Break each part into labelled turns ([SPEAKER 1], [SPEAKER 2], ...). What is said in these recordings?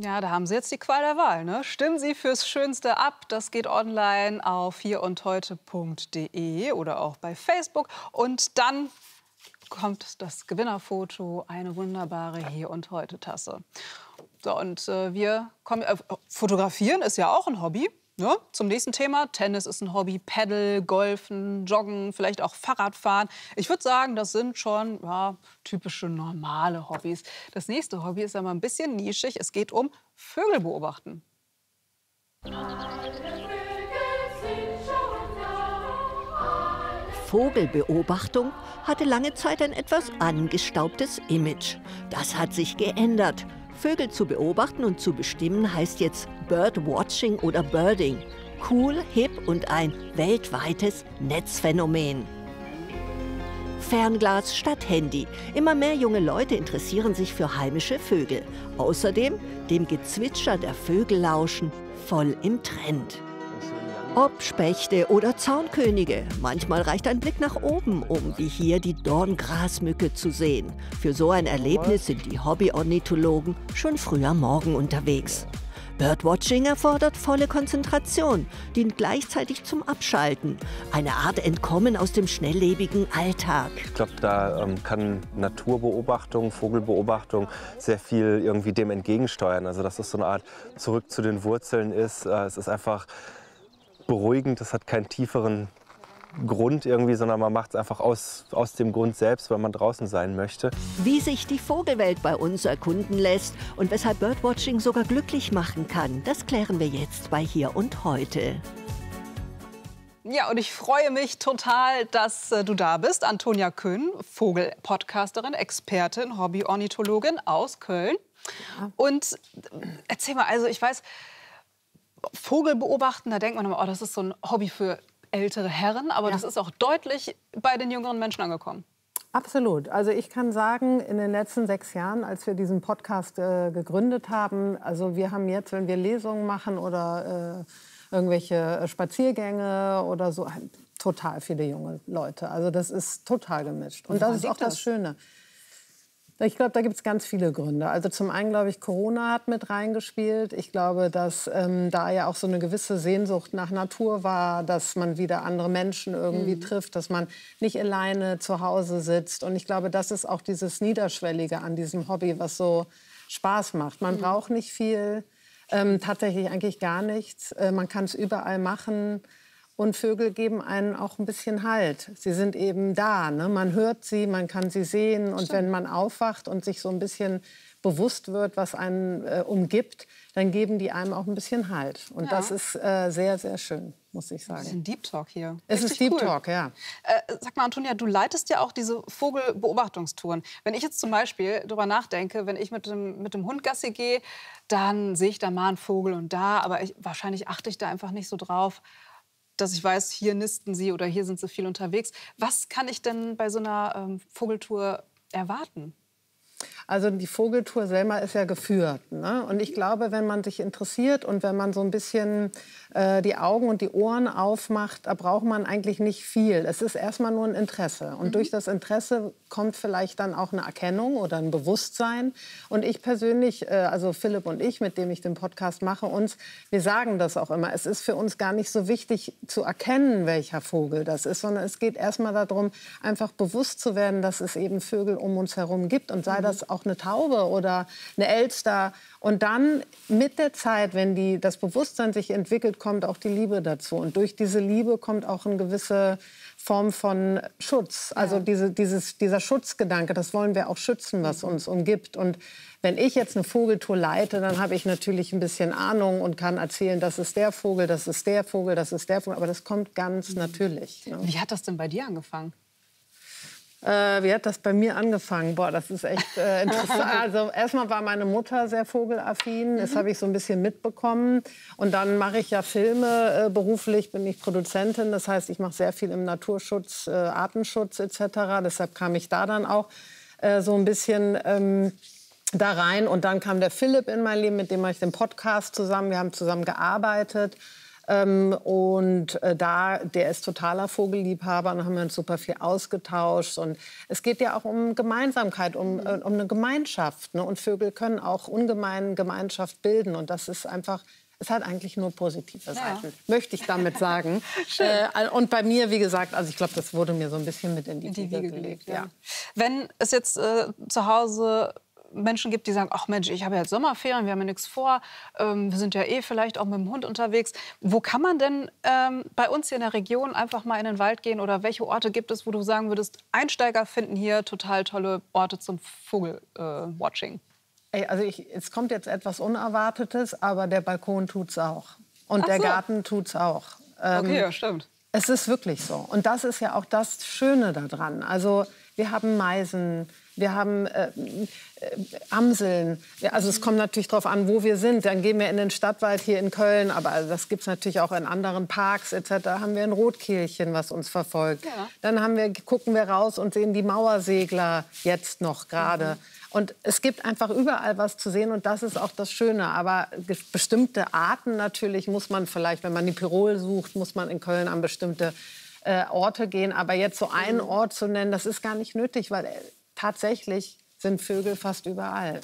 [SPEAKER 1] Ja, da haben Sie jetzt die Qual der Wahl, ne? Stimmen Sie fürs Schönste ab. Das geht online auf hierundheute.de oder auch bei Facebook. Und dann kommt das Gewinnerfoto, eine wunderbare Hier und Heute Tasse. So, und wir kommen, fotografieren ist ja auch ein Hobby. Ne? Zum nächsten Thema. Tennis ist ein Hobby, Paddle, Golfen, Joggen, vielleicht auch Fahrradfahren. Ich würde sagen, das sind schon typische normale Hobbys. Das nächste Hobby ist aber ein bisschen nischig. Es geht um Vögel beobachten.
[SPEAKER 2] Vogelbeobachtung hatte lange Zeit ein etwas angestaubtes Image. Das hat sich geändert. Vögel zu beobachten und zu bestimmen heißt jetzt Birdwatching oder Birding. Cool, hip und ein weltweites Netzphänomen. Fernglas statt Handy. Immer mehr junge Leute interessieren sich für heimische Vögel. Außerdem dem Gezwitscher der Vögel lauschen, voll im Trend. Ob Spechte oder Zaunkönige, manchmal reicht ein Blick nach oben, um wie hier die Dorngrasmücke zu sehen. Für so ein Erlebnis sind die Hobby-Ornithologen schon früh am Morgen unterwegs. Birdwatching erfordert volle Konzentration, dient gleichzeitig zum Abschalten. Eine Art Entkommen aus dem schnelllebigen Alltag.
[SPEAKER 3] Ich glaube, da kann Naturbeobachtung, Vogelbeobachtung sehr viel irgendwie dem entgegensteuern. Also dass es so eine Art zurück zu den Wurzeln ist. Es ist einfach beruhigend, es hat keinen tieferen Grund irgendwie, sondern man macht es einfach aus dem Grund selbst, weil man draußen sein möchte.
[SPEAKER 2] Wie sich die Vogelwelt bei uns erkunden lässt und weshalb Birdwatching sogar glücklich machen kann, das klären wir jetzt bei Hier und Heute.
[SPEAKER 1] Ja, und ich freue mich total, dass du da bist. Antonia Kühn, Vogelpodcasterin, Expertin, Hobby-Ornithologin aus Köln. Ja. Und erzähl mal, also ich weiß, Vogel beobachten, da denkt man immer, oh, das ist so ein Hobby für ältere Herren, aber das ist auch deutlich bei den jüngeren Menschen angekommen.
[SPEAKER 4] Absolut. Also ich kann sagen, in den letzten 6 Jahren, als wir diesen Podcast gegründet haben, also wir haben jetzt, wenn wir Lesungen machen oder irgendwelche Spaziergänge oder so, total viele junge Leute. Also das ist total gemischt. Und das ist auch das Schöne. Ich glaube, da gibt es ganz viele Gründe. Also zum einen, glaube ich, Corona hat mit reingespielt. Ich glaube, dass da ja auch so eine gewisse Sehnsucht nach Natur war, dass man wieder andere Menschen irgendwie trifft, dass man nicht alleine zu Hause sitzt. Und ich glaube, das ist auch dieses Niederschwellige an diesem Hobby, was so Spaß macht. Man braucht nicht viel, tatsächlich eigentlich gar nichts. Man kann es überall machen. Und Vögel geben einen auch ein bisschen Halt. Sie sind eben da, ne? Man hört sie, man kann sie sehen. Und wenn man aufwacht und sich so ein bisschen bewusst wird, was einen umgibt, dann geben die einem auch ein bisschen Halt. Und das ist sehr, sehr schön, muss ich sagen.
[SPEAKER 1] Das ist ein Deep Talk hier.
[SPEAKER 4] Es ist Deep Talk, ja.
[SPEAKER 1] Sag mal, Antonia, du leitest ja auch diese Vogelbeobachtungstouren. Wenn ich jetzt zum Beispiel darüber nachdenke, wenn ich mit dem Hund Gassi gehe, dann sehe ich da mal einen Vogel und da. Aber wahrscheinlich achte ich da einfach nicht so drauf, dass ich weiß, hier nisten sie oder hier sind sie viel unterwegs. Was kann ich denn bei so einer Vogeltour erwarten?
[SPEAKER 4] Also die Vogeltour selber ist ja geführt, ne? Und ich glaube, wenn man sich interessiert und wenn man so ein bisschen die Augen und die Ohren aufmacht, da braucht man eigentlich nicht viel. Es ist erstmal nur ein Interesse. Und durch das Interesse kommt vielleicht dann auch eine Erkennung oder ein Bewusstsein. Und ich persönlich, also Philipp und ich, mit dem ich den Podcast mache, wir sagen das auch immer. Es ist für uns gar nicht so wichtig zu erkennen, welcher Vogel das ist, sondern es geht erstmal darum, einfach bewusst zu werden, dass es eben Vögel um uns herum gibt. Und sei das auch eine Taube oder eine Elster. Und dann mit der Zeit, wenn das Bewusstsein sich entwickelt, kommt auch die Liebe dazu. Und durch diese Liebe kommt auch eine gewisse Form von Schutz. Also dieser Schutzgedanke, das wollen wir auch schützen, was uns umgibt. Und wenn ich jetzt eine Vogeltour leite, dann habe ich natürlich ein bisschen Ahnung und kann erzählen, das ist der Vogel, das ist der Vogel, das ist der Vogel. Aber das kommt ganz natürlich. Ne?
[SPEAKER 1] Wie hat das denn bei dir angefangen?
[SPEAKER 4] Wie hat das bei mir angefangen? Boah, das ist echt interessant. Also erstmal war meine Mutter sehr vogelaffin. Das habe ich so ein bisschen mitbekommen. Und dann mache ich ja Filme beruflich, bin ich Produzentin. Das heißt, ich mache sehr viel im Naturschutz, Artenschutz etc. Deshalb kam ich da dann auch so ein bisschen da rein. Und dann kam der Philipp in mein Leben, mit dem mache ich den Podcast zusammen. Wir haben zusammen gearbeitet. Der ist totaler Vogelliebhaber und haben wir uns super viel ausgetauscht. Und es geht ja auch um Gemeinsamkeit, um eine Gemeinschaft. Ne? Und Vögel können auch ungemein Gemeinschaft bilden. Und das ist einfach, es hat eigentlich nur positive Seiten, möchte ich damit sagen. Und bei mir, wie gesagt, also ich glaube, das wurde mir so ein bisschen mit in die Wiege gelegt. Ja.
[SPEAKER 1] Wenn es jetzt zu Hause Menschen gibt, die sagen, ach Mensch, ich habe jetzt Sommerferien, wir haben ja nichts vor, wir sind ja vielleicht auch mit dem Hund unterwegs. Wo kann man denn bei uns hier in der Region einfach mal in den Wald gehen oder welche Orte gibt es, wo du sagen würdest, Einsteiger finden hier total tolle Orte zum Vogelwatching?
[SPEAKER 4] Also es kommt jetzt etwas Unerwartetes, aber der Balkon tut's auch. Und der Garten tut's auch.
[SPEAKER 1] Okay, ja, stimmt.
[SPEAKER 4] Es ist wirklich so. Und das ist ja auch das Schöne daran. Also wir haben Meisen, wir haben Amseln. Also es kommt natürlich darauf an, wo wir sind. Dann gehen wir in den Stadtwald hier in Köln, aber das gibt es natürlich auch in anderen Parks etc. Da haben wir ein Rotkehlchen, was uns verfolgt. Ja. Dann gucken wir raus und sehen die Mauersegler jetzt noch gerade. Und es gibt einfach überall was zu sehen und das ist auch das Schöne. Aber bestimmte Arten natürlich muss man vielleicht, wenn man die Pirol sucht, muss man in Köln an bestimmte Orte gehen. Aber jetzt so einen Ort zu nennen, das ist gar nicht nötig, weil tatsächlich sind Vögel fast überall.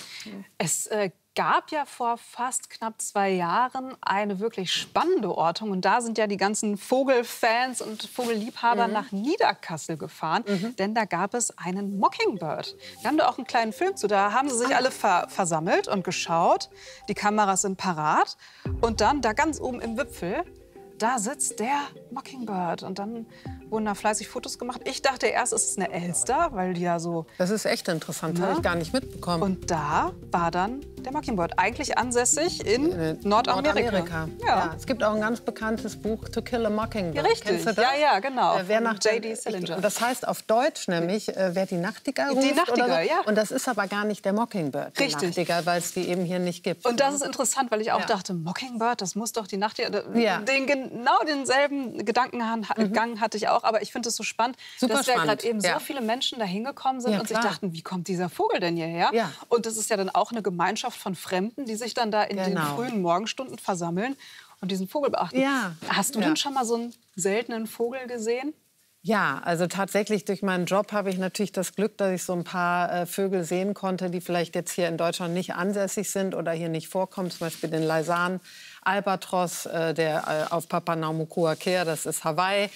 [SPEAKER 1] Es gab ja vor fast knapp 2 Jahren eine wirklich spannende Ortung. Und da sind ja die ganzen Vogelfans und Vogelliebhaber nach Niederkassel gefahren. Denn da gab es einen Mockingbird. Wir haben da auch einen kleinen Film zu. Da haben sie sich alle versammelt und geschaut. Die Kameras sind parat. Und dann da ganz oben im Wipfel, da sitzt der Mockingbird. Und dann wurden da fleißig Fotos gemacht. Ich dachte erst, es ist eine Elster, weil die ja so...
[SPEAKER 4] Das ist echt interessant, habe ich gar nicht mitbekommen.
[SPEAKER 1] Und da war dann der Mockingbird, eigentlich ansässig in Nordamerika.
[SPEAKER 4] Ja. Es gibt auch ein ganz bekanntes Buch, To Kill a Mockingbird.
[SPEAKER 1] Ja, richtig. Kennst du das? Ja, genau.
[SPEAKER 4] Wer nach
[SPEAKER 1] J.D. Salinger.
[SPEAKER 4] Das heißt auf Deutsch nämlich, wer die Nachtigall ruft.
[SPEAKER 1] Die Nachtigall,
[SPEAKER 4] oder so.
[SPEAKER 1] ja.
[SPEAKER 4] Und das ist aber gar nicht der Mockingbird, die Nachtigall, weil es die eben hier nicht gibt.
[SPEAKER 1] Und das ist interessant, weil ich auch dachte, Mockingbird, das muss doch die Nachtigall... Genau denselben Gedankengang hatte ich auch, aber ich finde es so spannend, dass da gerade eben so viele Menschen da hingekommen sind und sich dachten, wie kommt dieser Vogel denn hierher?
[SPEAKER 4] Ja.
[SPEAKER 1] Und das ist ja dann auch eine Gemeinschaft von Fremden, die sich dann da in den frühen Morgenstunden versammeln und diesen Vogel beachten.
[SPEAKER 4] Ja.
[SPEAKER 1] Hast du denn schon mal so einen seltenen Vogel gesehen?
[SPEAKER 4] Ja, also tatsächlich durch meinen Job habe ich natürlich das Glück, dass ich so ein paar Vögel sehen konnte, die vielleicht jetzt hier in Deutschland nicht ansässig sind oder hier nicht vorkommen. Zum Beispiel den Laysan Albatros, der auf Papanaumukoa Kea, das ist Hawaii,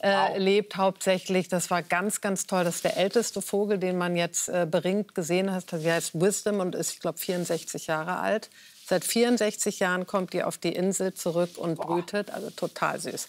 [SPEAKER 4] lebt hauptsächlich. Das war ganz, ganz toll. Das ist der älteste Vogel, den man jetzt beringt gesehen hat. Sie heißt Wisdom und ist, ich glaube, 64 Jahre alt. Seit 64 Jahren kommt die auf die Insel zurück und brütet. Also total süß.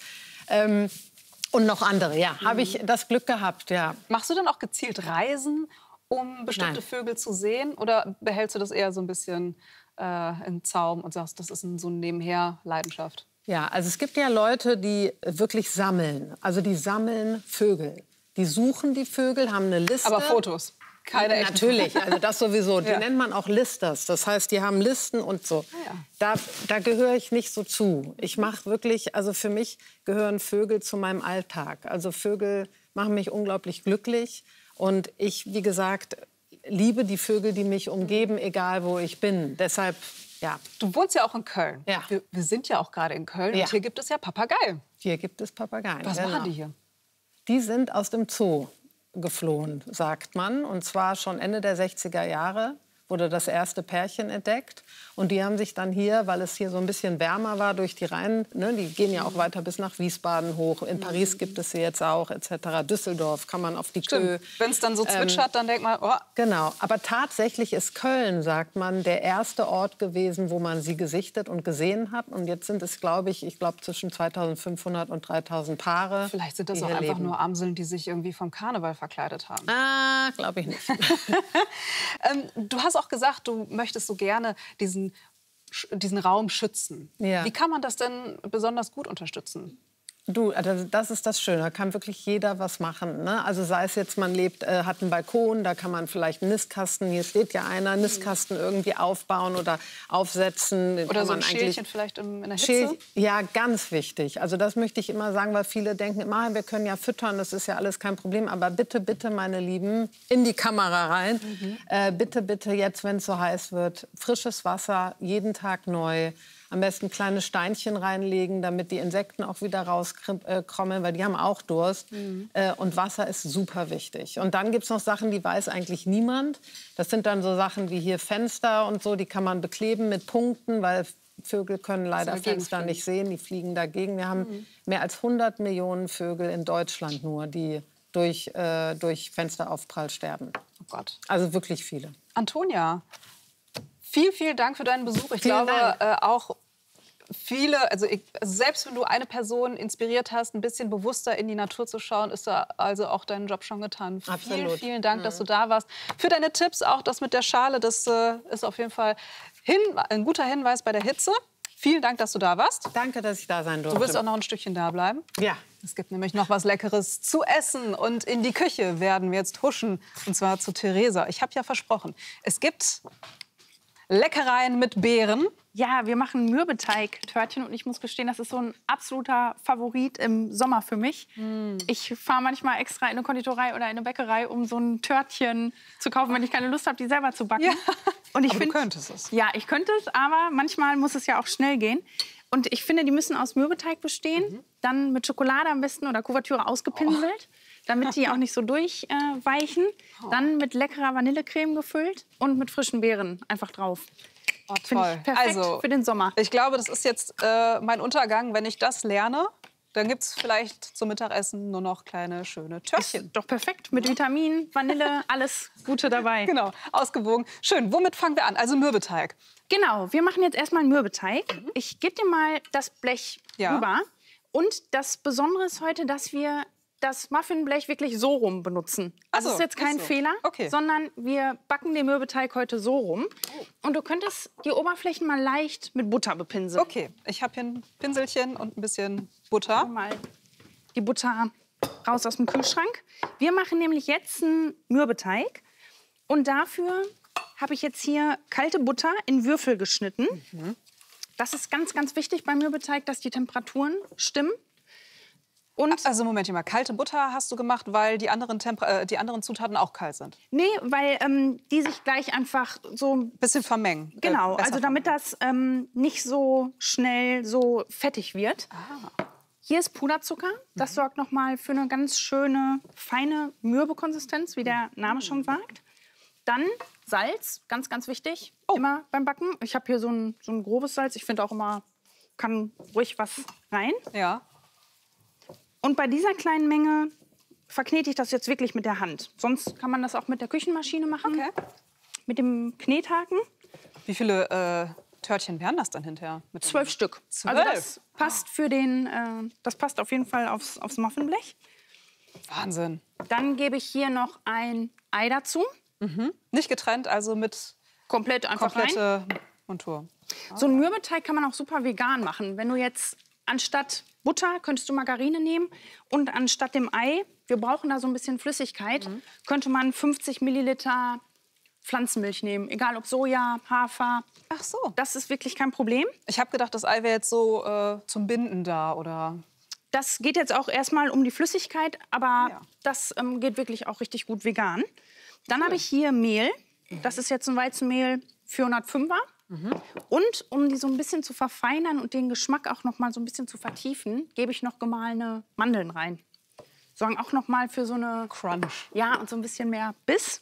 [SPEAKER 4] Und noch andere, ja. Habe ich das Glück gehabt, ja.
[SPEAKER 1] Machst du dann auch gezielt Reisen, um bestimmte Vögel zu sehen? Oder behältst du das eher so ein bisschen im Zaum und sagst, das ist so eine Nebenher-Leidenschaft?
[SPEAKER 4] Ja, also es gibt ja Leute, die wirklich sammeln. Also die sammeln Vögel. Die suchen die Vögel, haben eine Liste.
[SPEAKER 1] Aber Fotos? Keine echten.
[SPEAKER 4] Natürlich, also das sowieso. Die nennt man auch Listers. Das heißt, die haben Listen und so. Da gehöre ich nicht so zu. Ich mache wirklich, also für mich gehören Vögel zu meinem Alltag. Also Vögel machen mich unglaublich glücklich. Und ich, wie gesagt, liebe die Vögel, die mich umgeben, egal wo ich bin. Deshalb, ja.
[SPEAKER 1] Du wohnst ja auch in Köln.
[SPEAKER 4] Ja.
[SPEAKER 1] Wir sind ja auch gerade in Köln. Und hier gibt es ja Papageien.
[SPEAKER 4] Hier gibt es Papageien.
[SPEAKER 1] Was machen die hier?
[SPEAKER 4] Die sind aus dem Zoo geflohen, sagt man. Und zwar schon Ende der 60er Jahre wurde das erste Pärchen entdeckt. Und die haben sich dann hier, weil es hier so ein bisschen wärmer war, durch die Rhein, ne, die gehen ja auch weiter bis nach Wiesbaden hoch. In Paris gibt es sie jetzt auch, etc. Düsseldorf kann man auf die Kö.
[SPEAKER 1] Wenn es dann so zwitschert, dann denkt man, oh.
[SPEAKER 4] Genau, aber tatsächlich ist Köln, sagt man, der erste Ort gewesen, wo man sie gesichtet und gesehen hat. Und jetzt sind es, glaube ich, zwischen 2.500 und 3.000 Paare.
[SPEAKER 1] Vielleicht sind das auch einfach nur Amseln, die sich irgendwie vom Karneval verkleidet haben.
[SPEAKER 4] Ah, glaube ich nicht.
[SPEAKER 1] Du hast auch gesagt, du möchtest so gerne diesen Raum schützen.
[SPEAKER 4] Ja.
[SPEAKER 1] Wie kann man das denn besonders gut unterstützen?
[SPEAKER 4] Du, also das ist das Schöne, da kann wirklich jeder was machen. Ne? Also sei es jetzt, man hat einen Balkon, da kann man vielleicht einen Nistkasten, hier steht ja einer, Nistkasten irgendwie aufbauen oder aufsetzen.
[SPEAKER 1] Oder so ein Schälchen vielleicht in der Hitze?
[SPEAKER 4] Ja, ganz wichtig. Also das möchte ich immer sagen, weil viele denken immer, wir können ja füttern, das ist ja alles kein Problem. Aber bitte, bitte, meine Lieben, in die Kamera rein. Bitte, bitte, jetzt, wenn es so heiß wird, frisches Wasser, jeden Tag neu. am besten kleine Steinchen reinlegen, damit die Insekten auch wieder rauskommen, weil die haben auch Durst. Und Wasser ist super wichtig. Und dann gibt es noch Sachen, die weiß eigentlich niemand. Das sind dann so Sachen wie hier Fenster und so, die kann man bekleben mit Punkten, weil Vögel können leider Fenster nicht sehen, die fliegen dagegen. Wir haben mehr als 100 Millionen Vögel in Deutschland nur, die durch Fensteraufprall sterben.
[SPEAKER 1] Oh Gott.
[SPEAKER 4] Also wirklich viele.
[SPEAKER 1] Antonia, vielen Dank für deinen Besuch. Ich
[SPEAKER 4] Vielen
[SPEAKER 1] glaube
[SPEAKER 4] Dank.
[SPEAKER 1] auch viele, selbst wenn du eine Person inspiriert hast, ein bisschen bewusster in die Natur zu schauen, ist da also auch dein Job schon getan.
[SPEAKER 4] Absolut.
[SPEAKER 1] Vielen Dank, dass du da warst. Für deine Tipps, auch das mit der Schale, das ist auf jeden Fall ein guter Hinweis bei der Hitze. Vielen Dank, dass du da warst.
[SPEAKER 4] Danke, dass ich da sein durfte.
[SPEAKER 1] Du wirst auch noch ein Stückchen da bleiben.
[SPEAKER 4] Ja.
[SPEAKER 1] Es gibt nämlich noch was Leckeres zu essen. Und in die Küche werden wir jetzt huschen. Und zwar zu Theresa. Ich habe ja versprochen, es gibt Leckereien mit Beeren.
[SPEAKER 5] Ja, wir machen Mürbeteig-Törtchen und ich muss gestehen, das ist so ein absoluter Favorit im Sommer für mich. Ich fahre manchmal extra in eine Konditorei oder in eine Bäckerei, um so ein Törtchen zu kaufen, wenn ich keine Lust habe, die selber zu backen.
[SPEAKER 1] Ja.
[SPEAKER 5] Und ich
[SPEAKER 1] Aber
[SPEAKER 5] find,
[SPEAKER 1] du könntest es.
[SPEAKER 5] Ja, ich könnte es, aber manchmal muss es ja auch schnell gehen. Und ich finde, die müssen aus Mürbeteig bestehen, dann mit Schokolade am besten oder Kuvertüre ausgepinselt, damit die auch nicht so durchweichen. Dann mit leckerer Vanillecreme gefüllt und mit frischen Beeren einfach drauf.
[SPEAKER 1] Oh,
[SPEAKER 5] Finde
[SPEAKER 1] toll.
[SPEAKER 5] ich perfekt
[SPEAKER 1] Also,
[SPEAKER 5] für den Sommer.
[SPEAKER 1] ich glaube, das ist jetzt mein Untergang. Wenn ich das lerne, dann gibt es vielleicht zum Mittagessen nur noch kleine, schöne Törtchen.
[SPEAKER 5] Doch perfekt, mit Vitaminen, Vanille, alles Gute dabei.
[SPEAKER 1] Genau, ausgewogen. Schön, womit fangen wir an? Also Mürbeteig.
[SPEAKER 5] Genau, wir machen jetzt erstmal einen Mürbeteig. Ich gebe dir mal das Blech rüber. Und das Besondere ist heute, dass wir das Muffinblech wirklich so rum benutzen. Also
[SPEAKER 1] Ach so,
[SPEAKER 5] das ist jetzt kein
[SPEAKER 1] ist so.
[SPEAKER 5] Fehler,
[SPEAKER 1] Okay.
[SPEAKER 5] sondern wir backen den Mürbeteig heute so rum. Und du könntest die Oberflächen mal leicht mit Butter bepinseln.
[SPEAKER 1] Okay, ich habe hier ein Pinselchen und ein bisschen Butter.
[SPEAKER 5] Mal die Butter raus aus dem Kühlschrank. Wir machen nämlich jetzt einen Mürbeteig. Und dafür habe ich jetzt hier kalte Butter in Würfel geschnitten. Das ist ganz, ganz wichtig beim Mürbeteig, dass die Temperaturen stimmen. Und
[SPEAKER 1] Also Moment mal, kalte Butter hast du gemacht, weil die anderen Zutaten auch kalt sind.
[SPEAKER 5] nee, weil die sich gleich einfach so
[SPEAKER 1] Bisschen vermengen.
[SPEAKER 5] genau,
[SPEAKER 1] Besser
[SPEAKER 5] also damit
[SPEAKER 1] vermengen.
[SPEAKER 5] das nicht so schnell so fettig wird. Hier ist Puderzucker. Das sorgt noch mal für eine ganz schöne, feine, mürbe Konsistenz, wie der Name schon sagt. Dann Salz, ganz, ganz wichtig, immer beim Backen. Ich habe hier so ein grobes Salz. Ich finde auch immer, kann ruhig was rein.
[SPEAKER 1] Ja.
[SPEAKER 5] Und bei dieser kleinen Menge verknete ich das jetzt wirklich mit der Hand. Sonst kann man das auch mit der Küchenmaschine machen,
[SPEAKER 1] Okay.
[SPEAKER 5] mit dem Knethaken.
[SPEAKER 1] Wie viele Törtchen wären das dann hinterher? Mit
[SPEAKER 5] 12 Stück.
[SPEAKER 1] 12?
[SPEAKER 5] Also das passt das passt auf jeden Fall aufs Muffinblech.
[SPEAKER 1] Wahnsinn.
[SPEAKER 5] Dann gebe ich hier noch ein Ei dazu.
[SPEAKER 1] Nicht getrennt, also mit
[SPEAKER 5] Komplett einfach rein.
[SPEAKER 1] komplette Montur.
[SPEAKER 5] So einen Mürbeteig kann man auch super vegan machen. Wenn du jetzt anstatt Butter könntest du Margarine nehmen und anstatt dem Ei, wir brauchen da so ein bisschen Flüssigkeit, könnte man 50 Milliliter Pflanzenmilch nehmen. Egal ob Soja, Hafer.
[SPEAKER 1] Ach so.
[SPEAKER 5] Das ist wirklich kein Problem.
[SPEAKER 1] Ich habe gedacht, das Ei wäre jetzt so zum Binden da, oder?
[SPEAKER 5] Das geht jetzt auch erstmal um die Flüssigkeit, aber
[SPEAKER 1] Ja.
[SPEAKER 5] das geht wirklich auch richtig gut vegan. Dann habe ich hier Mehl. Das ist jetzt ein Weizenmehl 405er. Und um die so ein bisschen zu verfeinern und den Geschmack auch noch mal so ein bisschen zu vertiefen, gebe ich noch gemahlene Mandeln rein. Sorgen auch noch mal für so eine
[SPEAKER 1] Crunch.
[SPEAKER 5] ja und so ein bisschen mehr Biss.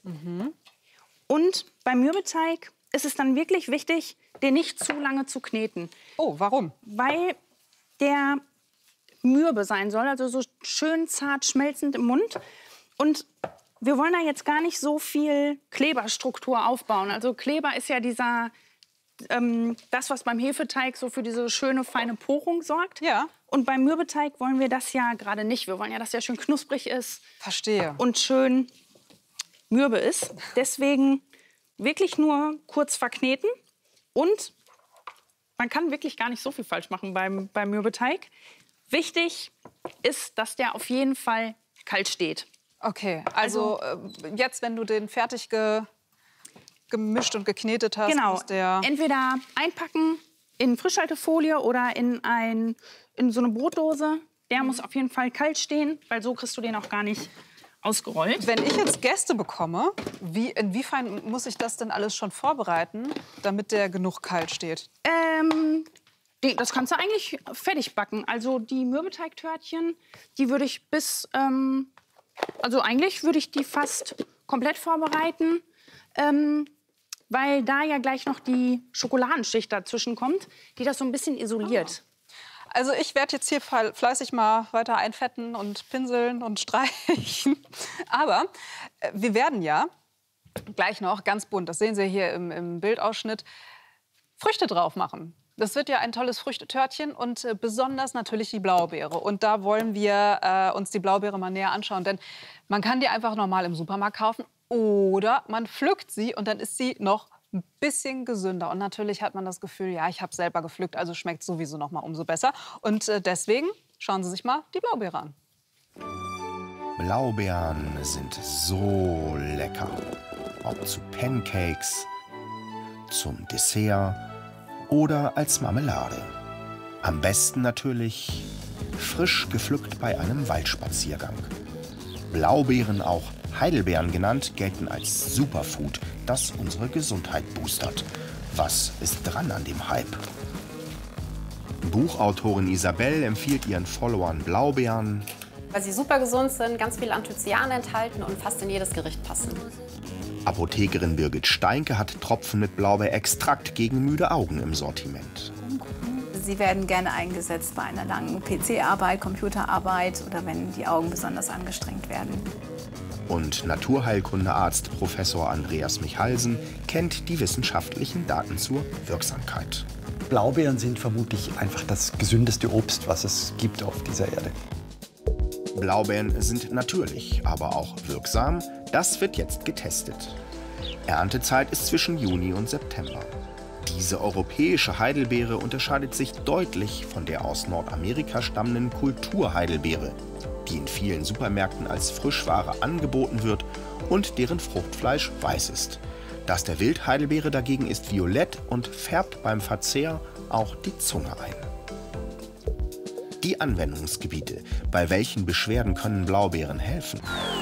[SPEAKER 5] Und beim Mürbeteig ist es dann wirklich wichtig, den nicht zu lange zu kneten,
[SPEAKER 1] Oh, warum?
[SPEAKER 5] weil der mürbe sein soll, also so schön zart schmelzend im Mund. Und wir wollen da jetzt gar nicht so viel Kleberstruktur aufbauen. Also Kleber ist ja das, was beim Hefeteig so für diese schöne, feine Porung sorgt.
[SPEAKER 1] Ja.
[SPEAKER 5] Und beim Mürbeteig wollen wir das ja gerade nicht. Wir wollen ja, dass der schön knusprig ist
[SPEAKER 1] Verstehe.
[SPEAKER 5] und schön mürbe ist. Deswegen wirklich nur kurz verkneten. Und man kann wirklich gar nicht so viel falsch machen beim Mürbeteig. Wichtig ist, dass der auf jeden Fall kalt steht.
[SPEAKER 1] Okay, also jetzt, wenn du den fertig gemischt und geknetet hast,
[SPEAKER 5] Genau.
[SPEAKER 1] muss der...
[SPEAKER 5] Entweder einpacken in Frischhaltefolie oder in so eine Brotdose. Der muss auf jeden Fall kalt stehen, weil so kriegst du den auch gar nicht ausgerollt.
[SPEAKER 1] Wenn ich jetzt Gäste bekomme, inwiefern muss ich das denn alles schon vorbereiten, damit der genug kalt steht?
[SPEAKER 5] Das kannst du eigentlich fertig backen. Also die Mürbeteigtörtchen, die würde ich eigentlich würde ich die fast komplett vorbereiten, weil da ja gleich noch die Schokoladenschicht dazwischen kommt, die das so ein bisschen isoliert.
[SPEAKER 1] Also ich werde jetzt hier fleißig mal weiter einfetten und pinseln und streichen. Aber wir werden ja gleich noch ganz bunt, das sehen Sie hier im Bildausschnitt, Früchte drauf machen. Das wird ja ein tolles Früchtetörtchen und besonders natürlich die Blaubeere. Und da wollen wir uns die Blaubeere mal näher anschauen. Denn man kann die einfach normal im Supermarkt kaufen oder man pflückt sie und dann ist sie noch ein bisschen gesünder. Und natürlich hat man das Gefühl, ja, ich habe selber gepflückt, also schmeckt sowieso noch mal umso besser. Und deswegen schauen Sie sich mal die Blaubeere an.
[SPEAKER 6] Blaubeeren sind so lecker. Ob zu Pancakes, zum Dessert oder als Marmelade. Am besten natürlich frisch gepflückt bei einem Waldspaziergang. Blaubeeren, auch Heidelbeeren genannt, gelten als Superfood, das unsere Gesundheit boostert. Was ist dran an dem Hype? Buchautorin Isabel empfiehlt ihren Followern Blaubeeren,
[SPEAKER 7] weil sie super gesund sind, ganz viel Anthocyane enthalten und fast in jedes Gericht passen.
[SPEAKER 6] Apothekerin Birgit Steinke hat Tropfen mit Blaubeerextrakt gegen müde Augen im Sortiment.
[SPEAKER 8] Sie werden gerne eingesetzt bei einer langen PC-Arbeit, Computerarbeit oder wenn die Augen besonders angestrengt werden.
[SPEAKER 6] Und Naturheilkundearzt Professor Andreas Michalsen kennt die wissenschaftlichen Daten zur Wirksamkeit.
[SPEAKER 9] Blaubeeren sind vermutlich einfach das gesündeste Obst, was es gibt auf dieser Erde.
[SPEAKER 6] Blaubeeren sind natürlich, aber auch wirksam. Das wird jetzt getestet. Erntezeit ist zwischen Juni und September. Diese europäische Heidelbeere unterscheidet sich deutlich von der aus Nordamerika stammenden Kulturheidelbeere, die in vielen Supermärkten als Frischware angeboten wird und deren Fruchtfleisch weiß ist. Das der Wildheidelbeere dagegen ist violett und färbt beim Verzehr auch die Zunge ein. Die Anwendungsgebiete. Bei welchen Beschwerden können Blaubeeren helfen?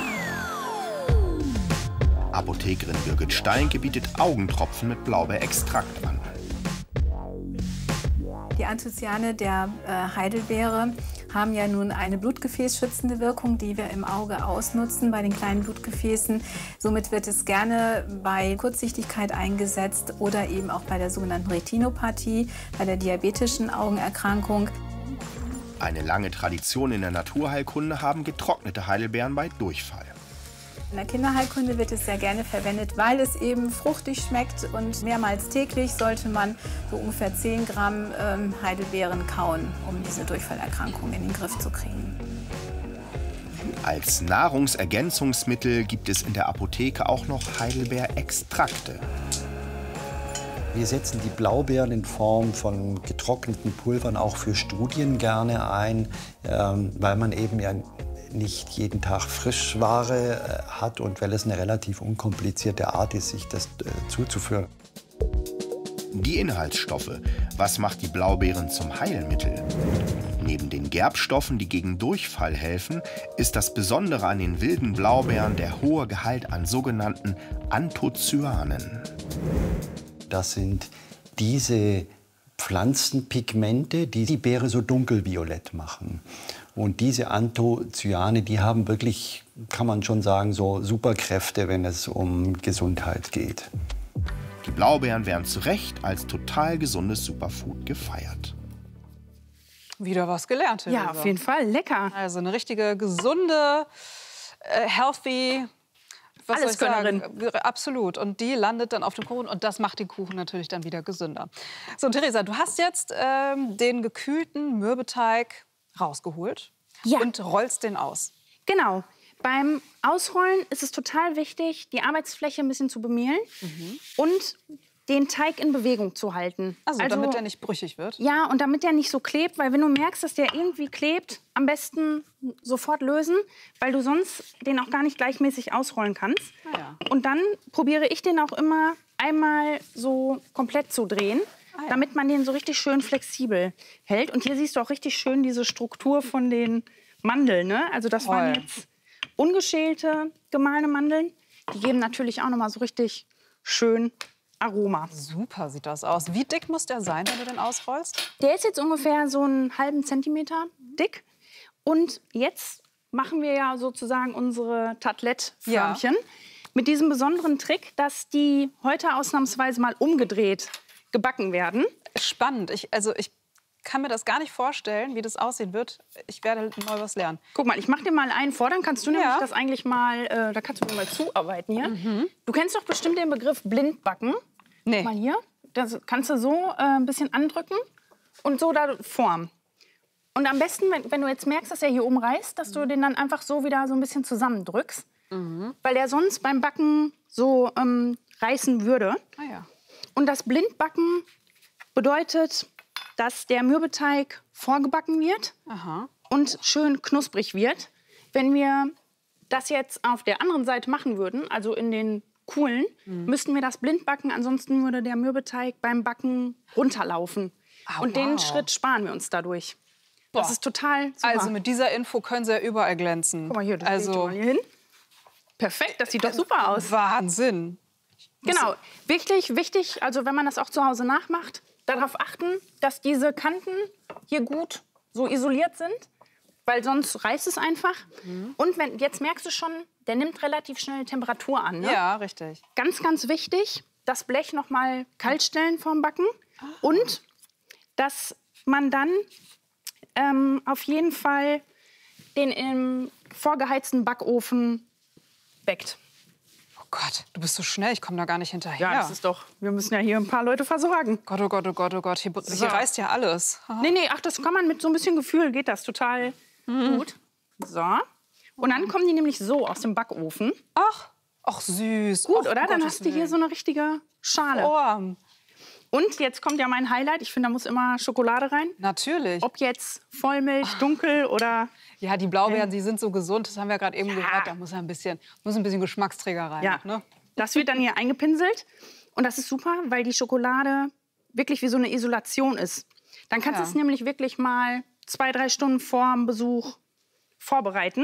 [SPEAKER 6] Apothekerin Birgit Steinke bietet Augentropfen mit Blaubeerextrakt an.
[SPEAKER 8] Die Anthocyane der Heidelbeere haben ja nun eine blutgefäßschützende Wirkung, die wir im Auge ausnutzen bei den kleinen Blutgefäßen. Somit wird es gerne bei Kurzsichtigkeit eingesetzt oder eben auch bei der sogenannten Retinopathie, bei der diabetischen Augenerkrankung.
[SPEAKER 6] Eine lange Tradition in der Naturheilkunde haben getrocknete Heidelbeeren bei Durchfall.
[SPEAKER 8] In der Kinderheilkunde wird es sehr gerne verwendet, weil es eben fruchtig schmeckt und mehrmals täglich sollte man so ungefähr 10 Gramm Heidelbeeren kauen, um diese Durchfallerkrankung in den Griff zu kriegen.
[SPEAKER 6] Als Nahrungsergänzungsmittel gibt es in der Apotheke auch noch Heidelbeerextrakte.
[SPEAKER 9] Wir setzen die Blaubeeren in Form von getrockneten Pulvern auch für Studien gerne ein, weil man eben ja nicht jeden Tag Frischware hat und weil es eine relativ unkomplizierte Art ist, sich das zuzuführen.
[SPEAKER 6] Die Inhaltsstoffe. Was macht die Blaubeeren zum Heilmittel? Neben den Gerbstoffen, die gegen Durchfall helfen, ist das Besondere an den wilden Blaubeeren der hohe Gehalt an sogenannten Anthocyanen.
[SPEAKER 9] Das sind diese Pflanzenpigmente, die die Beere so dunkelviolett machen. Und diese Anthocyane, die haben wirklich, kann man schon sagen, so Superkräfte, wenn es um Gesundheit geht.
[SPEAKER 6] Die Blaubeeren werden zu Recht als total gesundes Superfood gefeiert.
[SPEAKER 1] Wieder was gelernt, Theresa.
[SPEAKER 5] Ja, auf jeden Fall. Lecker.
[SPEAKER 1] Also eine richtige, gesunde, healthy...
[SPEAKER 5] Alleskönnerin.
[SPEAKER 1] Absolut. Und die landet dann auf dem Kuchen und das macht den Kuchen natürlich dann wieder gesünder. So, und Theresa, du hast jetzt den gekühlten Mürbeteig rausgeholt und rollst den aus.
[SPEAKER 5] Genau. Beim Ausrollen ist es total wichtig, die Arbeitsfläche ein bisschen zu bemehlen und den Teig in Bewegung zu halten.
[SPEAKER 1] Also damit er nicht brüchig wird?
[SPEAKER 5] Ja, und damit der nicht so klebt, weil wenn du merkst, dass der irgendwie klebt, am besten sofort lösen, weil du sonst den auch gar nicht gleichmäßig ausrollen kannst.
[SPEAKER 1] Ah, ja.
[SPEAKER 5] Und dann probiere ich den auch immer einmal so komplett zu drehen, damit man den so richtig schön flexibel hält. Und hier siehst du auch richtig schön diese Struktur von den Mandeln. Ne? Also das waren jetzt ungeschälte, gemahlene Mandeln. Die geben natürlich auch noch mal so richtig schön Aroma.
[SPEAKER 1] Super sieht das aus. Wie dick muss der sein, wenn du den ausrollst?
[SPEAKER 5] Der ist jetzt ungefähr so einen halben Zentimeter dick. Und jetzt machen wir ja sozusagen unsere Tartelettförmchen mit diesem besonderen Trick, dass die heute ausnahmsweise mal umgedreht gebacken werden.
[SPEAKER 1] Spannend. Ich kann mir das gar nicht vorstellen, wie das aussehen wird. Ich werde neu was lernen.
[SPEAKER 5] Guck mal, ich mache dir mal einen vor, dann kannst du nämlich das eigentlich mal, da kannst du mir mal zuarbeiten hier. Du kennst doch bestimmt den Begriff Blindbacken.
[SPEAKER 1] Nee.
[SPEAKER 5] Guck mal hier, das kannst du so ein bisschen andrücken und so da formen. Und am besten, wenn du jetzt merkst, dass er hier oben reißt, dass du den dann einfach so wieder so ein bisschen zusammendrückst. Weil der sonst beim Backen so reißen würde.
[SPEAKER 1] Ah, ja.
[SPEAKER 5] Und das Blindbacken bedeutet, dass der Mürbeteig vorgebacken wird und schön knusprig wird. Wenn wir das jetzt auf der anderen Seite machen würden, also in den Kuhlen, müssten wir das blind backen. Ansonsten würde der Mürbeteig beim Backen runterlaufen. Und den Schritt sparen wir uns dadurch. Das ist total super.
[SPEAKER 1] Also mit dieser Info können Sie ja überall glänzen.
[SPEAKER 5] Guck mal hier, das legt ihr mal hier hin. Perfekt, das sieht doch super aus.
[SPEAKER 1] Wahnsinn.
[SPEAKER 5] Genau, wichtig, also wenn man das auch zu Hause nachmacht, darauf achten, dass diese Kanten hier gut so isoliert sind, weil sonst reißt es einfach. Und jetzt merkst du schon, der nimmt relativ schnell Temperatur an. Ne?
[SPEAKER 1] Ja, richtig.
[SPEAKER 5] Ganz, ganz wichtig, das Blech noch mal kalt stellen vorm Backen und dass man dann auf jeden Fall den im vorgeheizten Backofen backt.
[SPEAKER 1] Oh Gott, du bist so schnell, ich komme da gar nicht hinterher.
[SPEAKER 5] Ja, das ist doch, wir müssen ja hier ein paar Leute versorgen.
[SPEAKER 1] Gott, oh Gott, oh Gott, oh Gott, hier reißt ja alles.
[SPEAKER 5] Nee, ach, das kann man mit so ein bisschen Gefühl, geht das total gut. So. Und dann kommen die nämlich so aus dem Backofen.
[SPEAKER 1] Ach süß.
[SPEAKER 5] Gut, oder? Dann hast du hier so eine richtige Schale.
[SPEAKER 1] Oh.
[SPEAKER 5] Und jetzt kommt ja mein Highlight. Ich finde, da muss immer Schokolade rein.
[SPEAKER 1] Natürlich.
[SPEAKER 5] Ob jetzt Vollmilch, dunkel oder...
[SPEAKER 1] Ja, die Blaubeeren, die sind so gesund. Das haben wir gerade eben gehört. Da muss ein bisschen Geschmacksträger rein.
[SPEAKER 5] Ja,
[SPEAKER 1] ne?
[SPEAKER 5] Das wird dann hier eingepinselt. Und das ist super, weil die Schokolade wirklich wie so eine Isolation ist. Dann kannst du es nämlich wirklich mal 2-3 Stunden vor dem Besuch vorbereiten.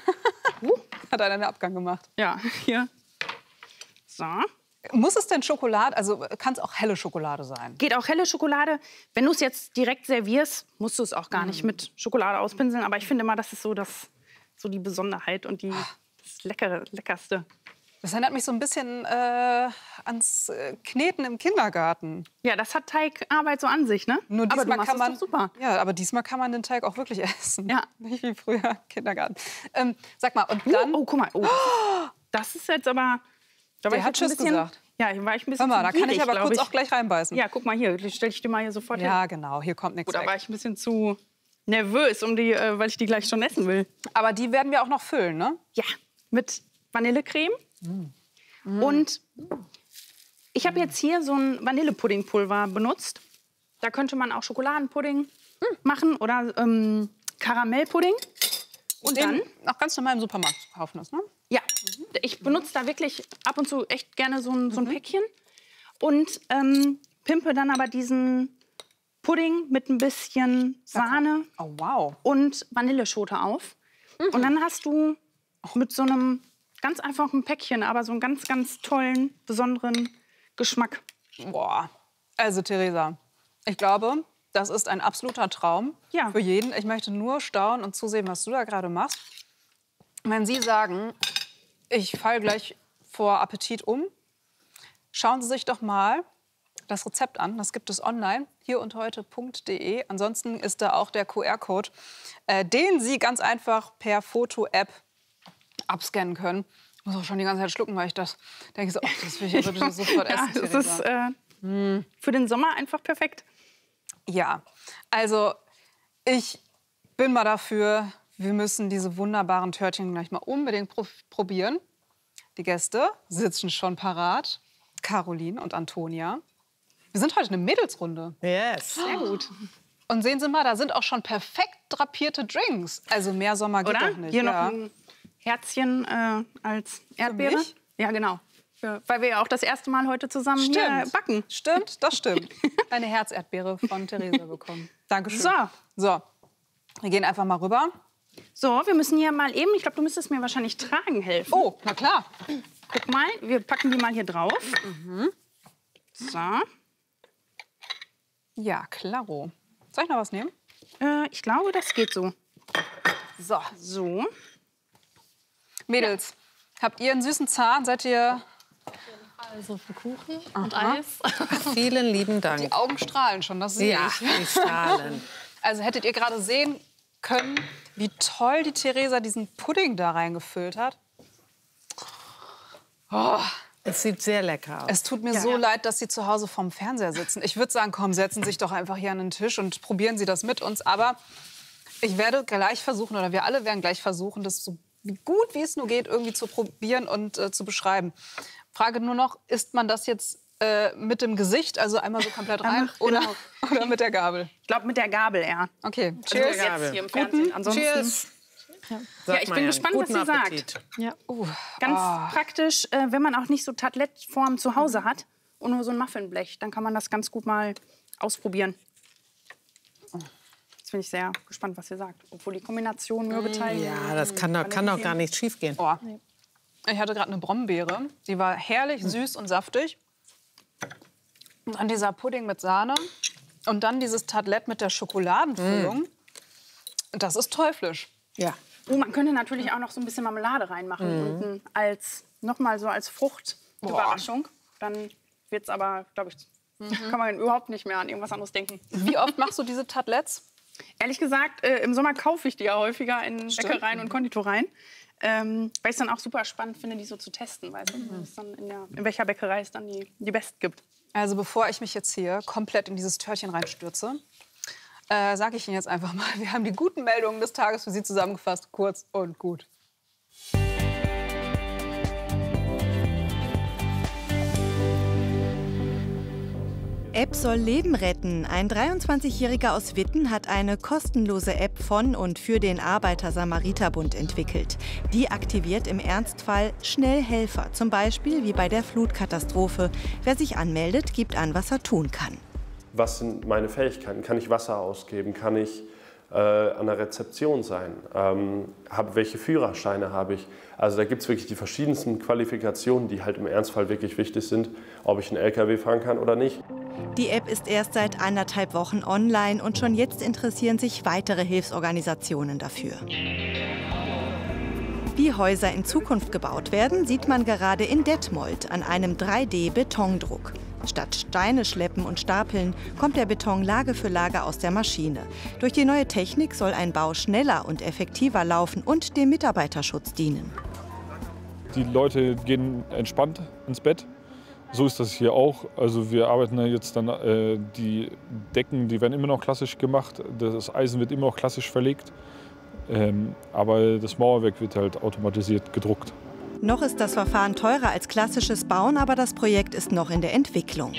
[SPEAKER 1] Hat einer einen Abgang gemacht.
[SPEAKER 5] Ja, hier. So.
[SPEAKER 1] Muss es denn Schokolade, also kann es auch helle Schokolade sein?
[SPEAKER 5] Geht auch helle Schokolade. Wenn du es jetzt direkt servierst, musst du es auch gar nicht mit Schokolade auspinseln. Aber ich finde immer, das ist so die Besonderheit und das Leckerste.
[SPEAKER 1] Das erinnert mich so ein bisschen ans Kneten im Kindergarten.
[SPEAKER 5] Ja, das hat Teigarbeit so an sich, ne?
[SPEAKER 1] Nur diesmal
[SPEAKER 5] aber du machst das doch super.
[SPEAKER 1] Ja, aber diesmal kann man den Teig auch wirklich essen.
[SPEAKER 5] Ja.
[SPEAKER 1] Nicht wie früher im Kindergarten. Sag mal, und dann...
[SPEAKER 5] Oh, guck mal. Oh, das ist jetzt aber...
[SPEAKER 1] Der hat Tschüss gesagt.
[SPEAKER 5] Ja, hier war ich ein bisschen
[SPEAKER 1] Hör mal, da kann
[SPEAKER 5] gierig,
[SPEAKER 1] ich aber kurz auch gleich reinbeißen.
[SPEAKER 5] Ja, guck mal hier, die stelle ich dir mal hier sofort hin.
[SPEAKER 1] Ja, genau, hier kommt nichts
[SPEAKER 5] Gut, da
[SPEAKER 1] weg.
[SPEAKER 5] war ich ein bisschen zu nervös, weil ich die gleich schon essen will.
[SPEAKER 1] Aber die werden wir auch noch füllen, ne?
[SPEAKER 5] Ja, mit Vanillecreme. Und ich habe jetzt hier so ein Vanillepuddingpulver benutzt. Da könnte man auch Schokoladenpudding machen oder Karamellpudding. Und dann
[SPEAKER 1] auch ganz normal im Supermarkt zu kaufen ist, ne?
[SPEAKER 5] Ja, ich benutze da wirklich ab und zu echt gerne so ein Päckchen und pimpe dann aber diesen Pudding mit ein bisschen Sahne und Vanilleschote auf. Und dann hast du mit so einem ganz einfachen Päckchen, aber so einen ganz, ganz tollen, besonderen Geschmack.
[SPEAKER 1] Boah, also Theresa, ich glaube, das ist ein absoluter Traum für jeden. Ich möchte nur staunen und zusehen, was du da gerade machst. Wenn Sie sagen, ich falle gleich vor Appetit um, schauen Sie sich doch mal das Rezept an. Das gibt es online, hierundheute.de. Ansonsten ist da auch der QR-Code, den Sie ganz einfach per Foto-App abscannen können. Ich muss auch schon die ganze Zeit schlucken, weil ich das denke, so, das will ich ja bitte sofort essen.
[SPEAKER 5] Das ist für den Sommer einfach perfekt.
[SPEAKER 1] Ja, also ich bin mal dafür, wir müssen diese wunderbaren Törtchen gleich mal unbedingt probieren. Die Gäste sitzen schon parat. Caroline und Antonia. Wir sind heute eine Mädelsrunde.
[SPEAKER 4] Yes.
[SPEAKER 5] Sehr gut.
[SPEAKER 1] Und sehen Sie mal, da sind auch schon perfekt drapierte Drinks. Also mehr Sommer geht doch nicht.
[SPEAKER 5] Hier noch ein Herzchen als Erdbeere.
[SPEAKER 1] Für mich?
[SPEAKER 5] Ja, genau. Weil wir ja auch das erste Mal heute zusammen hier backen.
[SPEAKER 1] Stimmt, das stimmt. Eine Herzerdbeere von Theresa bekommen. Dankeschön. So, wir gehen einfach mal rüber.
[SPEAKER 5] So, wir müssen hier mal eben, ich glaube, du müsstest mir wahrscheinlich tragen helfen.
[SPEAKER 1] Oh, na klar.
[SPEAKER 5] Guck mal, wir packen die mal hier drauf. So.
[SPEAKER 1] Ja, klaro. Soll ich noch was nehmen?
[SPEAKER 5] Ich glaube, das geht so.
[SPEAKER 1] So. Mädels, habt ihr einen süßen Zahn? Seid ihr...
[SPEAKER 10] Also für Kuchen und Eis.
[SPEAKER 4] Vielen lieben Dank.
[SPEAKER 1] Die Augen strahlen schon, das sehe ich.
[SPEAKER 4] Die strahlen.
[SPEAKER 1] Also hättet ihr gerade sehen können, wie toll die Theresa diesen Pudding da reingefüllt hat. Oh.
[SPEAKER 4] Es sieht sehr lecker aus.
[SPEAKER 1] Es tut mir so leid, dass Sie zu Hause vorm Fernseher sitzen. Ich würde sagen, komm, setzen Sie sich doch einfach hier an den Tisch und probieren Sie das mit uns. Aber ich werde gleich versuchen, oder wir alle werden gleich versuchen, das so gut wie es nur geht irgendwie zu probieren und zu beschreiben. Frage nur noch, isst man das jetzt mit dem Gesicht, also einmal so komplett rein, oder mit der Gabel?
[SPEAKER 5] Ich glaube, mit der Gabel eher.
[SPEAKER 1] Okay,
[SPEAKER 5] cheers. Jetzt hier im Fernsehen. Ansonsten.
[SPEAKER 1] Cheers.
[SPEAKER 5] Ja, ich bin gespannt, was sie sagt.
[SPEAKER 10] Ja.
[SPEAKER 5] Ganz praktisch, wenn man auch nicht so Tartelettform zu Hause hat und nur so ein Muffinblech, dann kann man das ganz gut mal ausprobieren. Jetzt bin ich sehr gespannt, was ihr sagt. Obwohl die Kombination Mürbeteig...
[SPEAKER 4] Ja, das kann doch gar nicht schief gehen.
[SPEAKER 1] Oh. Ich hatte gerade eine Brombeere. Die war herrlich süß und saftig. Und dann dieser Pudding mit Sahne. Und dann dieses Tartelett mit der Schokoladenfüllung. Das ist teuflisch.
[SPEAKER 4] Ja.
[SPEAKER 5] Oh, man könnte natürlich auch noch so ein bisschen Marmelade reinmachen. Unten nochmal so als Fruchtüberraschung. Dann wird es aber, glaube ich, kann man überhaupt nicht mehr an irgendwas anderes denken.
[SPEAKER 1] Wie oft machst du diese Tartelettes?
[SPEAKER 5] Ehrlich gesagt, im Sommer kaufe ich die ja häufiger in Bäckereien und Konditoreien. Weil ich es dann auch super spannend finde, die so zu testen. Weißt du? Dann in welcher Bäckerei es dann die besten gibt.
[SPEAKER 1] Also bevor ich mich jetzt hier komplett in dieses Törtchen reinstürze, sage ich Ihnen jetzt einfach mal, wir haben die guten Meldungen des Tages für Sie zusammengefasst, kurz und gut.
[SPEAKER 11] App soll Leben retten. Ein 23-Jähriger aus Witten hat eine kostenlose App von und für den Arbeiter-Samariter-Bund entwickelt. Die aktiviert im Ernstfall schnell Helfer, zum Beispiel wie bei der Flutkatastrophe. Wer sich anmeldet, gibt an, was er tun kann.
[SPEAKER 12] Was sind meine Fähigkeiten? Kann ich Wasser ausgeben? Kann ich an der Rezeption sein? Welche Führerscheine habe ich? Also da gibt es wirklich die verschiedensten Qualifikationen, die halt im Ernstfall wirklich wichtig sind, ob ich einen LKW fahren kann oder nicht.
[SPEAKER 11] Die App ist erst seit 1,5 Wochen online und schon jetzt interessieren sich weitere Hilfsorganisationen dafür. Wie Häuser in Zukunft gebaut werden, sieht man gerade in Detmold an einem 3D-Betondruck. Statt Steine schleppen und stapeln, kommt der Beton Lage für Lage aus der Maschine. Durch die neue Technik soll ein Bau schneller und effektiver laufen und dem Mitarbeiterschutz dienen.
[SPEAKER 13] Die Leute gehen entspannt ins Bett. So ist das hier auch. Also wir arbeiten ja jetzt dann, die Decken, die werden immer noch klassisch gemacht. Das Eisen wird immer noch klassisch verlegt. Aber das Mauerwerk wird halt automatisiert gedruckt.
[SPEAKER 11] Noch ist das Verfahren teurer als klassisches Bauen, aber das Projekt ist noch in der Entwicklung.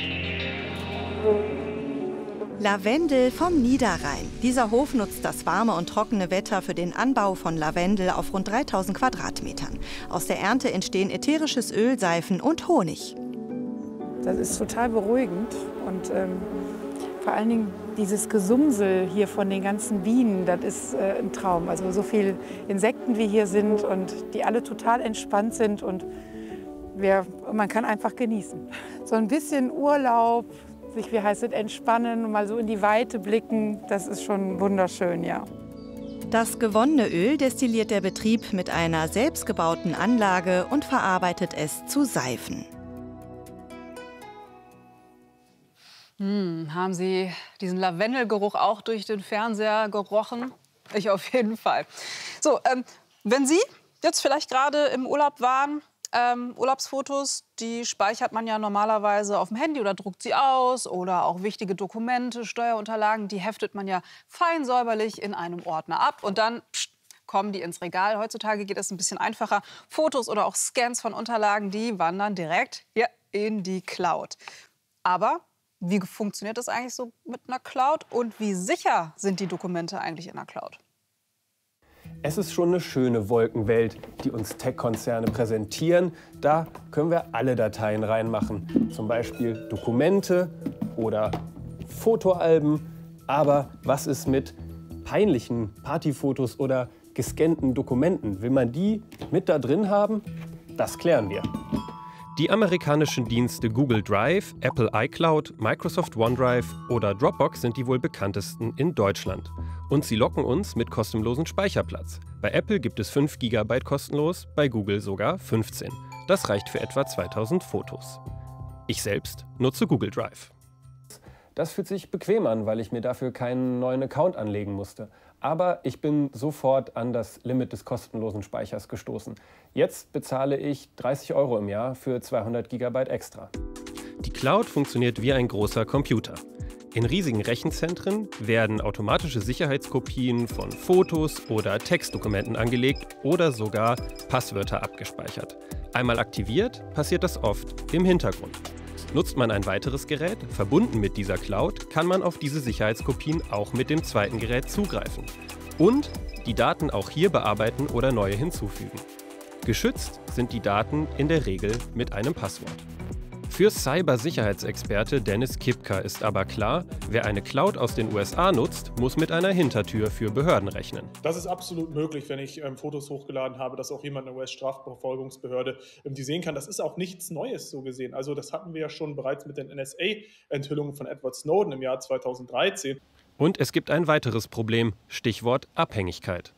[SPEAKER 11] Lavendel vom Niederrhein. Dieser Hof nutzt das warme und trockene Wetter für den Anbau von Lavendel auf rund 3000 Quadratmetern. Aus der Ernte entstehen ätherisches Öl, Seifen und Honig.
[SPEAKER 14] Das ist total beruhigend und vor allen Dingen dieses Gesumsel hier von den ganzen Bienen, das ist ein Traum. Also so viele Insekten wie hier sind und die alle total entspannt sind und man kann einfach genießen. So ein bisschen Urlaub, sich, wie heißt es, entspannen und mal so in die Weite blicken, das ist schon wunderschön, ja.
[SPEAKER 11] Das gewonnene Öl destilliert der Betrieb mit einer selbstgebauten Anlage und verarbeitet es zu Seifen.
[SPEAKER 1] Haben Sie diesen Lavendelgeruch auch durch den Fernseher gerochen? Ich auf jeden Fall. So, wenn Sie jetzt vielleicht gerade im Urlaub waren, Urlaubsfotos, die speichert man ja normalerweise auf dem Handy oder druckt sie aus. Oder auch wichtige Dokumente, Steuerunterlagen, die heftet man ja fein säuberlich in einem Ordner ab. Und dann kommen die ins Regal. Heutzutage geht es ein bisschen einfacher. Fotos oder auch Scans von Unterlagen, die wandern direkt hier in die Cloud. Aber wie funktioniert das eigentlich so mit einer Cloud und wie sicher sind die Dokumente eigentlich in der Cloud?
[SPEAKER 15] Es ist schon eine schöne Wolkenwelt, die uns Tech-Konzerne präsentieren. Da können wir alle Dateien reinmachen, zum Beispiel Dokumente oder Fotoalben. Aber was ist mit peinlichen Partyfotos oder gescannten Dokumenten? Will man die mit da drin haben? Das klären wir. Die amerikanischen Dienste Google Drive, Apple iCloud, Microsoft OneDrive oder Dropbox sind die wohl bekanntesten in Deutschland. Und sie locken uns mit kostenlosem Speicherplatz. Bei Apple gibt es 5 GB kostenlos, bei Google sogar 15. Das reicht für etwa 2000 Fotos. Ich selbst nutze Google Drive. Das fühlt sich bequem an, weil ich mir dafür keinen neuen Account anlegen musste. Aber ich bin sofort an das Limit des kostenlosen Speichers gestoßen. Jetzt bezahle ich 30 € im Jahr für 200 GB extra. Die Cloud funktioniert wie ein großer Computer. In riesigen Rechenzentren werden automatische Sicherheitskopien von Fotos oder Textdokumenten angelegt oder sogar Passwörter abgespeichert. Einmal aktiviert, passiert das oft im Hintergrund. Nutzt man ein weiteres Gerät, verbunden mit dieser Cloud, kann man auf diese Sicherheitskopien auch mit dem zweiten Gerät zugreifen. Und die Daten auch hier bearbeiten oder neue hinzufügen. Geschützt sind die Daten in der Regel mit einem Passwort. Für Cybersicherheitsexperte Dennis Kipka ist aber klar, wer eine Cloud aus den USA nutzt, muss mit einer Hintertür für Behörden rechnen.
[SPEAKER 16] Das ist absolut möglich, wenn ich Fotos hochgeladen habe, dass auch jemand in der US-Strafverfolgungsbehörde die sehen kann. Das ist auch nichts Neues so gesehen. Also das hatten wir ja schon bereits mit den NSA-Enthüllungen von Edward Snowden im Jahr 2013.
[SPEAKER 15] Und es gibt ein weiteres Problem, Stichwort Abhängigkeit.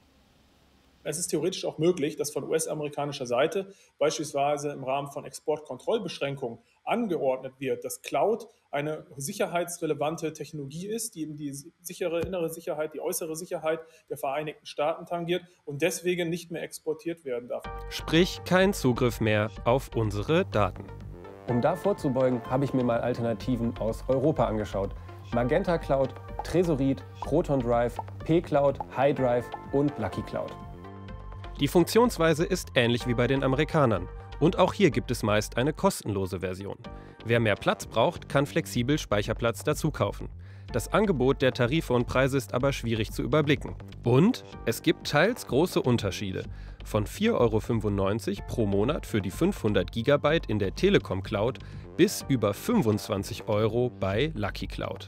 [SPEAKER 16] Es ist theoretisch auch möglich, dass von US-amerikanischer Seite beispielsweise im Rahmen von Exportkontrollbeschränkungen angeordnet wird, dass Cloud eine sicherheitsrelevante Technologie ist, die eben die sichere innere Sicherheit, die äußere Sicherheit der Vereinigten Staaten tangiert und deswegen nicht mehr exportiert werden darf.
[SPEAKER 15] Sprich, kein Zugriff mehr auf unsere Daten. Um da vorzubeugen, habe ich mir mal Alternativen aus Europa angeschaut. Magenta Cloud, Tresorit, Proton Drive, P-Cloud, High Drive und Lucky Cloud. Die Funktionsweise ist ähnlich wie bei den Amerikanern. Und auch hier gibt es meist eine kostenlose Version. Wer mehr Platz braucht, kann flexibel Speicherplatz dazu kaufen. Das Angebot der Tarife und Preise ist aber schwierig zu überblicken. Und es gibt teils große Unterschiede. Von 4,95 € pro Monat für die 500 GB in der Telekom Cloud bis über 25 € bei Lucky Cloud.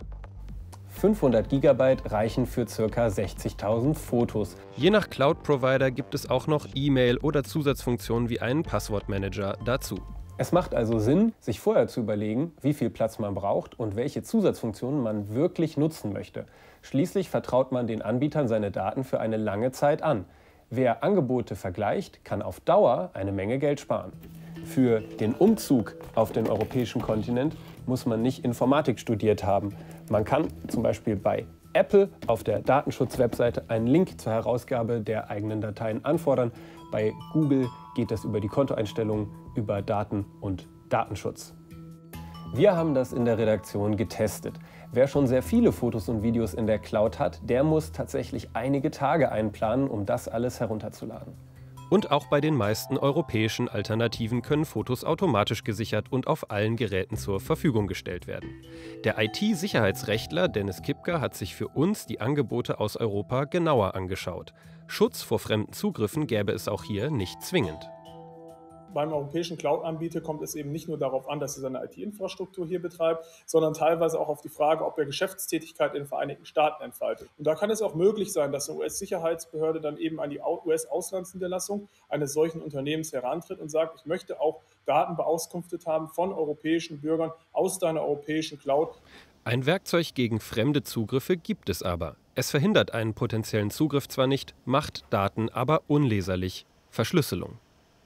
[SPEAKER 15] 500 GB reichen für ca. 60.000 Fotos. Je nach Cloud-Provider gibt es auch noch E-Mail oder Zusatzfunktionen wie einen Passwortmanager dazu. Es macht also Sinn, sich vorher zu überlegen, wie viel Platz man braucht und welche Zusatzfunktionen man wirklich nutzen möchte. Schließlich vertraut man den Anbietern seine Daten für eine lange Zeit an. Wer Angebote vergleicht, kann auf Dauer eine Menge Geld sparen. Für den Umzug auf den europäischen Kontinent muss man nicht Informatik studiert haben. Man kann zum Beispiel bei Apple auf der Datenschutz-Webseite einen Link zur Herausgabe der eigenen Dateien anfordern. Bei Google geht das über die Kontoeinstellungen, über Daten und Datenschutz. Wir haben das in der Redaktion getestet. Wer schon sehr viele Fotos und Videos in der Cloud hat, der muss tatsächlich einige Tage einplanen, um das alles herunterzuladen. Und auch bei den meisten europäischen Alternativen können Fotos automatisch gesichert und auf allen Geräten zur Verfügung gestellt werden. Der IT-Sicherheitsrechtler Dennis Kipka hat sich für uns die Angebote aus Europa genauer angeschaut. Schutz vor fremden Zugriffen gäbe es auch hier nicht zwingend.
[SPEAKER 16] Beim europäischen Cloud-Anbieter kommt es eben nicht nur darauf an, dass er seine IT-Infrastruktur hier betreibt, sondern teilweise auch auf die Frage, ob er Geschäftstätigkeit in den Vereinigten Staaten entfaltet. Und da kann es auch möglich sein, dass eine US-Sicherheitsbehörde dann eben an die US-Auslandsniederlassung eines solchen Unternehmens herantritt und sagt, ich möchte auch Daten beauskunftet haben von europäischen Bürgern aus deiner europäischen Cloud.
[SPEAKER 15] Ein Werkzeug gegen fremde Zugriffe gibt es aber. Es verhindert einen potenziellen Zugriff zwar nicht, macht Daten aber unleserlich. Verschlüsselung.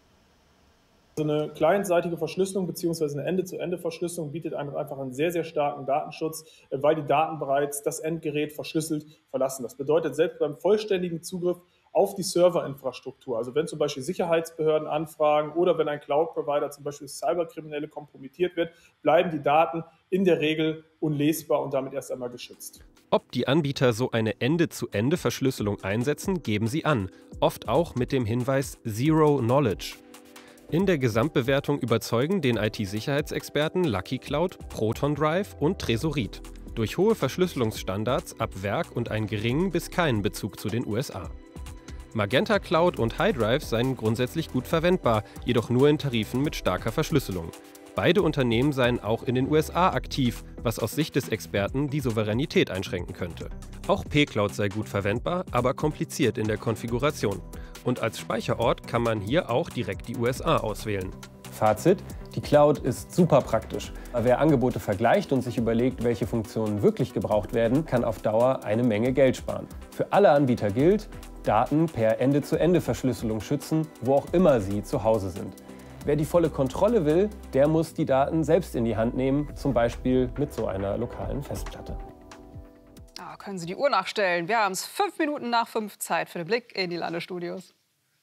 [SPEAKER 16] So eine clientseitige Verschlüsselung bzw. eine Ende-zu-Ende-Verschlüsselung bietet einem einfach einen sehr, sehr starken Datenschutz, weil die Daten bereits das Endgerät verschlüsselt verlassen. Das bedeutet, selbst beim vollständigen Zugriff auf die Serverinfrastruktur, also wenn zum Beispiel Sicherheitsbehörden anfragen oder wenn ein Cloud-Provider zum Beispiel Cyberkriminelle kompromittiert wird, bleiben die Daten in der Regel unlesbar und damit erst einmal geschützt.
[SPEAKER 15] Ob die Anbieter so eine Ende-zu-Ende-Verschlüsselung einsetzen, geben sie an, oft auch mit dem Hinweis Zero Knowledge. In der Gesamtbewertung überzeugen den IT-Sicherheitsexperten Lucky Cloud, Proton Drive und Tresorit. Durch hohe Verschlüsselungsstandards ab Werk und einen geringen bis keinen Bezug zu den USA. Magenta Cloud und High Drive seien grundsätzlich gut verwendbar, jedoch nur in Tarifen mit starker Verschlüsselung. Beide Unternehmen seien auch in den USA aktiv, was aus Sicht des Experten die Souveränität einschränken könnte. Auch P-Cloud sei gut verwendbar, aber kompliziert in der Konfiguration. Und als Speicherort kann man hier auch direkt die USA auswählen. Fazit: Die Cloud ist super praktisch. Wer Angebote vergleicht und sich überlegt, welche Funktionen wirklich gebraucht werden, kann auf Dauer eine Menge Geld sparen. Für alle Anbieter gilt: Daten per Ende-zu-Ende-Verschlüsselung schützen, wo auch immer sie zu Hause sind. Wer die volle Kontrolle will, der muss die Daten selbst in die Hand nehmen, zum Beispiel mit so einer lokalen Festplatte.
[SPEAKER 1] Da können Sie die Uhr nachstellen. Wir haben es 5 Minuten nach 5, Zeit für den Blick in die Landesstudios.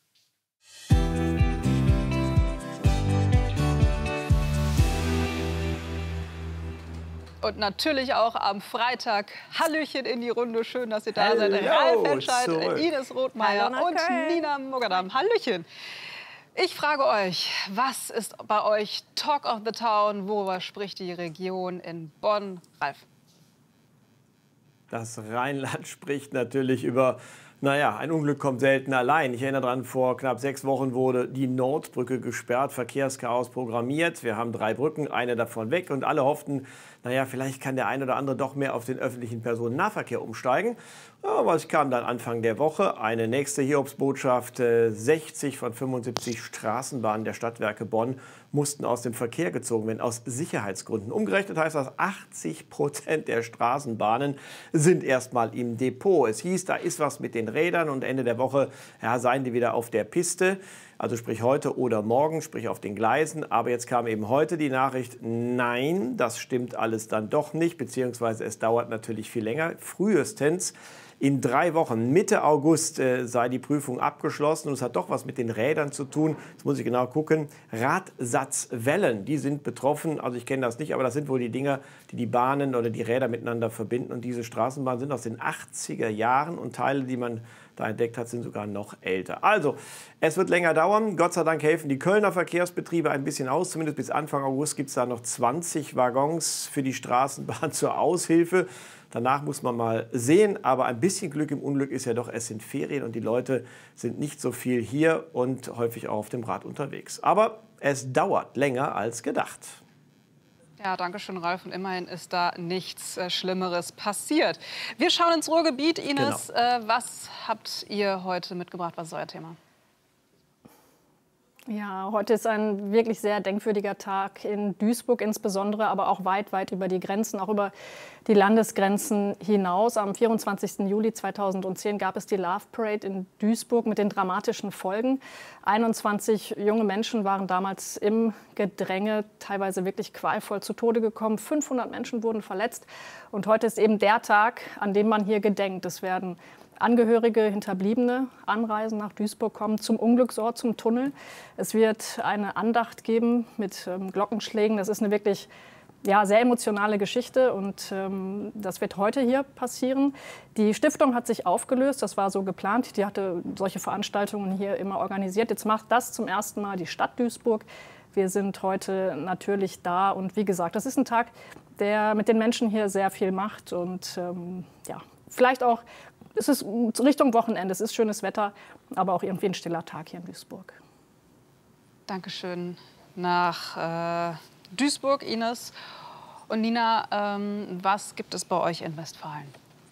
[SPEAKER 1] Und natürlich auch am Freitag Hallöchen in die Runde. Schön, dass ihr da seid. Ralf Henscheid, Ines Rothmeier und Nina Mogadam. Hallöchen. Ich frage euch, was ist bei euch Talk of the Town? Worüber spricht die Region in Bonn? Ralf.
[SPEAKER 17] Das Rheinland spricht natürlich über, naja, ein Unglück kommt selten allein. Ich erinnere daran, vor knapp 6 Wochen wurde die Nordbrücke gesperrt, Verkehrschaos programmiert. Wir haben 3 Brücken, eine davon weg und alle hofften, naja, vielleicht kann der eine oder andere doch mehr auf den öffentlichen Personennahverkehr umsteigen. Ja, was kam dann Anfang der Woche? Eine nächste Hiobsbotschaft. 60 von 75 Straßenbahnen der Stadtwerke Bonn mussten aus dem Verkehr gezogen werden, aus Sicherheitsgründen. Umgerechnet heißt das, 80% der Straßenbahnen sind erstmal im Depot. Es hieß, da ist was mit den Rädern und Ende der Woche seien die wieder auf der Piste. Also sprich heute oder morgen, sprich auf den Gleisen. Aber jetzt kam eben heute die Nachricht, nein, das stimmt alles dann doch nicht, beziehungsweise es dauert natürlich viel länger. Frühestens in 3 Wochen, Mitte August, sei die Prüfung abgeschlossen. Und es hat doch was mit den Rädern zu tun. Jetzt muss ich genau gucken. Radsatzwellen, die sind betroffen. Also ich kenne das nicht, aber das sind wohl die Dinger, die die Bahnen oder die Räder miteinander verbinden. Und diese Straßenbahnen sind aus den 80er Jahren und Teile, die man da entdeckt hat, sind sogar noch älter. Also, es wird länger dauern. Gott sei Dank helfen die Kölner Verkehrsbetriebe ein bisschen aus. Zumindest bis Anfang August gibt es da noch 20 Waggons für die Straßenbahn zur Aushilfe. Danach muss man mal sehen. Aber ein bisschen Glück im Unglück ist ja doch, es sind Ferien und die Leute sind nicht so viel hier und häufig auch auf dem Rad unterwegs. Aber es dauert länger als gedacht.
[SPEAKER 1] Ja, danke schön, Ralf. Und immerhin ist da nichts Schlimmeres passiert. Wir schauen ins Ruhrgebiet. Ines, genau. Was habt ihr heute mitgebracht? Was ist euer Thema?
[SPEAKER 10] Ja, heute ist ein wirklich sehr denkwürdiger Tag in Duisburg insbesondere, aber auch weit, weit über die Grenzen, auch über die Landesgrenzen hinaus. Am 24. Juli 2010 gab es die Love Parade in Duisburg mit den dramatischen Folgen. 21 junge Menschen waren damals im Gedränge teilweise wirklich qualvoll zu Tode gekommen. 500 Menschen wurden verletzt. Und heute ist eben der Tag, an dem man hier gedenkt. Es werden Angehörige, Hinterbliebene anreisen nach Duisburg, kommen zum Unglücksort, zum Tunnel. Es wird eine Andacht geben mit Glockenschlägen. Das ist eine wirklich sehr emotionale Geschichte und das wird heute hier passieren. Die Stiftung hat sich aufgelöst, das war so geplant. Die hatte solche Veranstaltungen hier immer organisiert. Jetzt macht das zum ersten Mal die Stadt Duisburg. Wir sind heute natürlich da und wie gesagt, das ist ein Tag, der mit den Menschen hier sehr viel macht und vielleicht auch. Es ist Richtung Wochenende, es ist schönes Wetter, aber auch irgendwie ein stiller Tag hier in Duisburg.
[SPEAKER 1] Dankeschön nach Duisburg, Ines. Und Nina, was gibt es bei euch in Westfalen?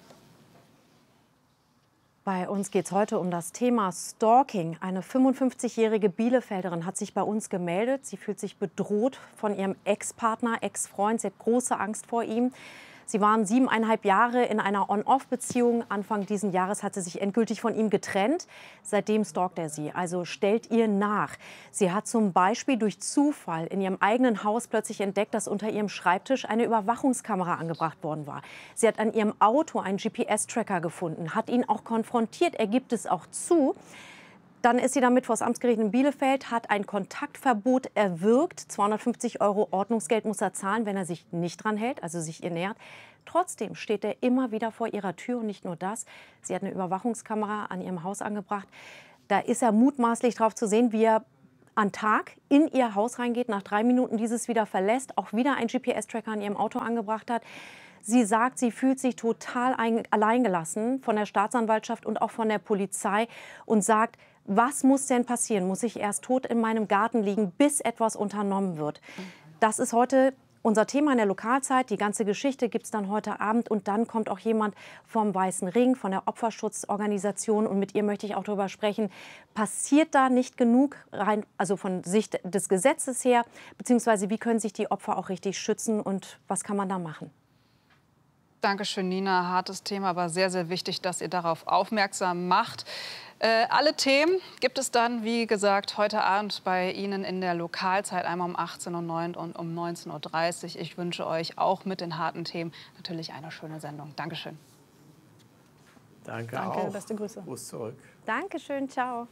[SPEAKER 18] Bei uns geht es heute um das Thema Stalking. Eine 55-jährige Bielefelderin hat sich bei uns gemeldet. Sie fühlt sich bedroht von ihrem Ex-Partner, Ex-Freund. Sie hat große Angst vor ihm. Sie waren 7,5 Jahre in einer On-Off-Beziehung. Anfang diesen Jahres hat sie sich endgültig von ihm getrennt. Seitdem stalkt er sie, also stellt ihr nach. Sie hat zum Beispiel durch Zufall in ihrem eigenen Haus plötzlich entdeckt, dass unter ihrem Schreibtisch eine Überwachungskamera angebracht worden war. Sie hat an ihrem Auto einen GPS-Tracker gefunden, hat ihn auch konfrontiert, er gibt es auch zu. Dann ist sie damit vor das Amtsgericht in Bielefeld, hat ein Kontaktverbot erwirkt. 250 € Ordnungsgeld muss er zahlen, wenn er sich nicht dran hält, also sich ihr nähert. Trotzdem steht er immer wieder vor ihrer Tür und nicht nur das. Sie hat eine Überwachungskamera an ihrem Haus angebracht. Da ist er mutmaßlich drauf zu sehen, wie er am Tag in ihr Haus reingeht, nach 3 Minuten dieses wieder verlässt, auch wieder einen GPS-Tracker an ihrem Auto angebracht hat. Sie sagt, sie fühlt sich total alleingelassen von der Staatsanwaltschaft und auch von der Polizei und sagt, was muss denn passieren? Muss ich erst tot in meinem Garten liegen, bis etwas unternommen wird? Das ist heute Unser Thema in der Lokalzeit, die ganze Geschichte gibt es dann heute Abend. Und dann kommt auch jemand vom Weißen Ring, von der Opferschutzorganisation. Und mit ihr möchte ich auch darüber sprechen, passiert da nicht genug, rein, also von Sicht des Gesetzes her? Beziehungsweise wie können sich die Opfer auch richtig schützen und was kann man da machen?
[SPEAKER 1] Dankeschön, Nina. Hartes Thema, aber sehr, sehr wichtig, dass ihr darauf aufmerksam macht. Alle Themen gibt es dann, wie gesagt, heute Abend bei Ihnen in der Lokalzeit, einmal um 18:09 und um 19:30 Uhr. Ich wünsche euch auch mit den harten Themen natürlich eine schöne Sendung. Dankeschön.
[SPEAKER 17] Danke
[SPEAKER 10] auch.
[SPEAKER 17] Beste Grüße. Gruß zurück.
[SPEAKER 18] Dankeschön, ciao.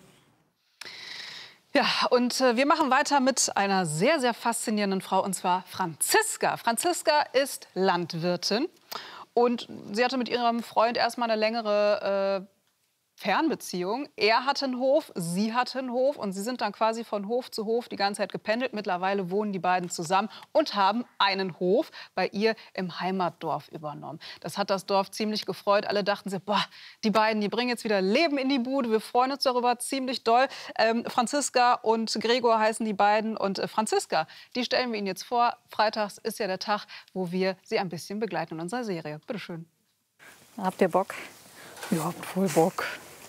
[SPEAKER 1] Ja, und wir machen weiter mit einer sehr, sehr faszinierenden Frau, und zwar Franziska. Franziska ist Landwirtin und sie hatte mit ihrem Freund erstmal eine längere Fernbeziehung. Er hatte einen Hof, sie hatte einen Hof und sie sind dann quasi von Hof zu Hof die ganze Zeit gependelt. Mittlerweile wohnen die beiden zusammen und haben einen Hof bei ihr im Heimatdorf übernommen. Das hat das Dorf ziemlich gefreut. Alle dachten sich, boah, die beiden, die bringen jetzt wieder Leben in die Bude. Wir freuen uns darüber ziemlich doll. Franziska und Gregor heißen die beiden. Und Franziska, die stellen wir Ihnen jetzt vor. Freitags ist ja der Tag, wo wir sie ein bisschen begleiten in unserer Serie. Bitte schön.
[SPEAKER 10] Habt ihr Bock?
[SPEAKER 1] Ja, voll Bock.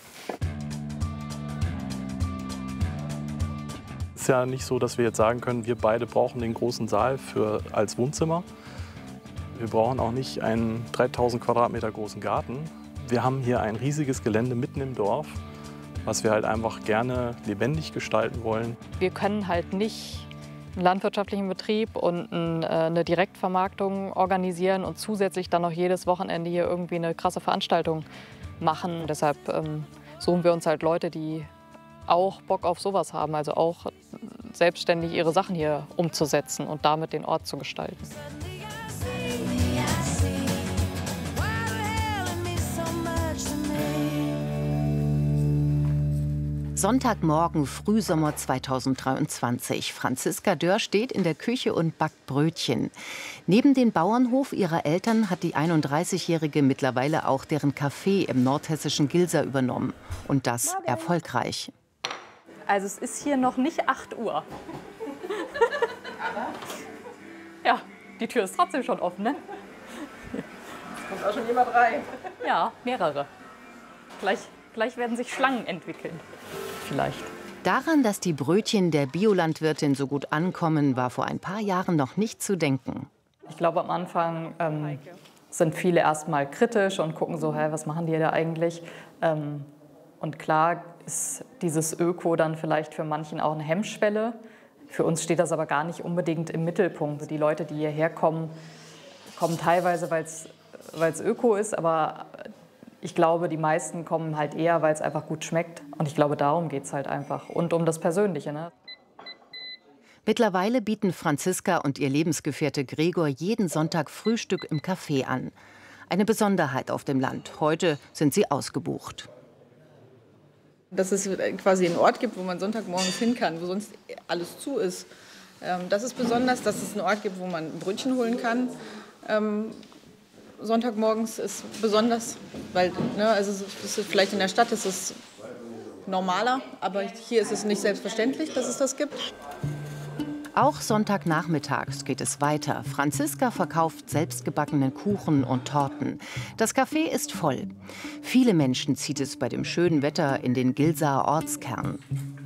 [SPEAKER 19] Es ist ja nicht so, dass wir jetzt sagen können, wir beide brauchen den großen Saal als Wohnzimmer. Wir brauchen auch nicht einen 3000 Quadratmeter großen Garten. Wir haben hier ein riesiges Gelände mitten im Dorf, was wir halt einfach gerne lebendig gestalten wollen.
[SPEAKER 10] Wir können halt nicht einen landwirtschaftlichen Betrieb und eine Direktvermarktung organisieren und zusätzlich dann noch jedes Wochenende hier irgendwie eine krasse Veranstaltung machen. Deshalb suchen wir uns halt Leute, die auch Bock auf sowas haben, also auch selbstständig ihre Sachen hier umzusetzen und damit den Ort zu gestalten.
[SPEAKER 20] Sonntagmorgen, Frühsommer 2023. Franziska Dörr steht in der Küche und backt Brötchen. Neben dem Bauernhof ihrer Eltern hat die 31-Jährige mittlerweile auch deren Café im nordhessischen Gilsa übernommen. Und das erfolgreich.
[SPEAKER 10] Also es ist hier noch nicht 8 Uhr. Ja, die Tür ist trotzdem schon offen, ne?
[SPEAKER 5] Es kommt auch schon jemand rein.
[SPEAKER 10] Ja, mehrere. Gleich werden sich Schlangen entwickeln. Vielleicht.
[SPEAKER 20] Daran, dass die Brötchen der Biolandwirtin so gut ankommen, war vor ein paar Jahren noch nicht zu denken.
[SPEAKER 10] Ich glaube, am Anfang sind viele erst mal kritisch und gucken so, hey, was machen die da eigentlich? Und klar ist dieses Öko dann vielleicht für manchen auch eine Hemmschwelle. Für uns steht das aber gar nicht unbedingt im Mittelpunkt. Die Leute, die hierher kommen, kommen teilweise, weil es Öko ist, aber ich glaube, die meisten kommen halt eher, weil es einfach gut schmeckt. Und ich glaube, darum geht es halt einfach. Und um das Persönliche. Ne?
[SPEAKER 20] Mittlerweile bieten Franziska und ihr Lebensgefährte Gregor jeden Sonntag Frühstück im Café an. Eine Besonderheit auf dem Land. Heute sind sie ausgebucht.
[SPEAKER 21] Dass es quasi einen Ort gibt, wo man Sonntagmorgens hin kann, wo sonst alles zu ist. Das ist besonders, dass es einen Ort gibt, wo man Brötchen holen kann. Sonntagmorgens ist besonders, weil also es ist vielleicht in der Stadt ist es normaler, aber hier ist es nicht selbstverständlich, dass es das gibt.
[SPEAKER 20] Auch Sonntagnachmittags geht es weiter. Franziska verkauft selbstgebackenen Kuchen und Torten. Das Café ist voll. Viele Menschen zieht es bei dem schönen Wetter in den Gilsaer Ortskern.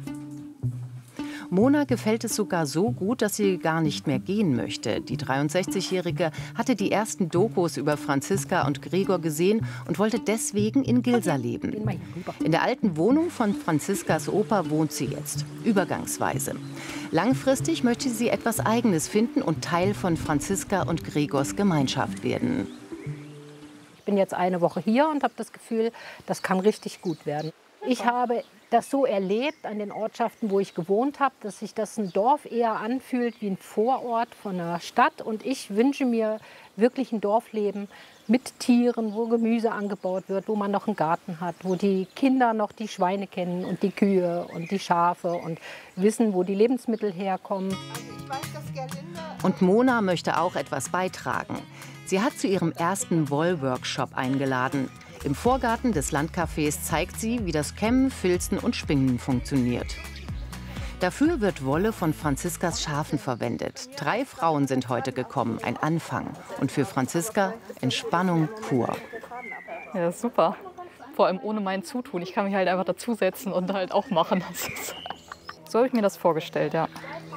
[SPEAKER 20] Mona gefällt es sogar so gut, dass sie gar nicht mehr gehen möchte. Die 63-Jährige hatte die ersten Dokus über Franziska und Gregor gesehen und wollte deswegen in Gilsa leben. In der alten Wohnung von Franziskas Opa wohnt sie jetzt, übergangsweise. Langfristig möchte sie etwas Eigenes finden und Teil von Franziska und Gregors Gemeinschaft werden.
[SPEAKER 22] Ich bin jetzt eine Woche hier und habe das Gefühl, das kann richtig gut werden. Ich habe das so erlebt an den Ortschaften, wo ich gewohnt habe, dass sich das ein Dorf eher anfühlt wie ein Vorort von einer Stadt. Und ich wünsche mir wirklich ein Dorfleben mit Tieren, wo Gemüse angebaut wird, wo man noch einen Garten hat, wo die Kinder noch die Schweine kennen und die Kühe und die Schafe und wissen, wo die Lebensmittel herkommen.
[SPEAKER 20] Und Mona möchte auch etwas beitragen. Sie hat zu ihrem ersten Wollworkshop eingeladen. Im Vorgarten des Landcafés zeigt sie, wie das Kämmen, Filzen und Spinnen funktioniert. Dafür wird Wolle von Franziskas Schafen verwendet. 3 Frauen sind heute gekommen, ein Anfang. Und für Franziska Entspannung pur.
[SPEAKER 2] Ja, das ist super. Vor allem ohne mein Zutun. Ich kann mich halt einfach dazusetzen und halt auch machen. So habe ich mir das vorgestellt, ja.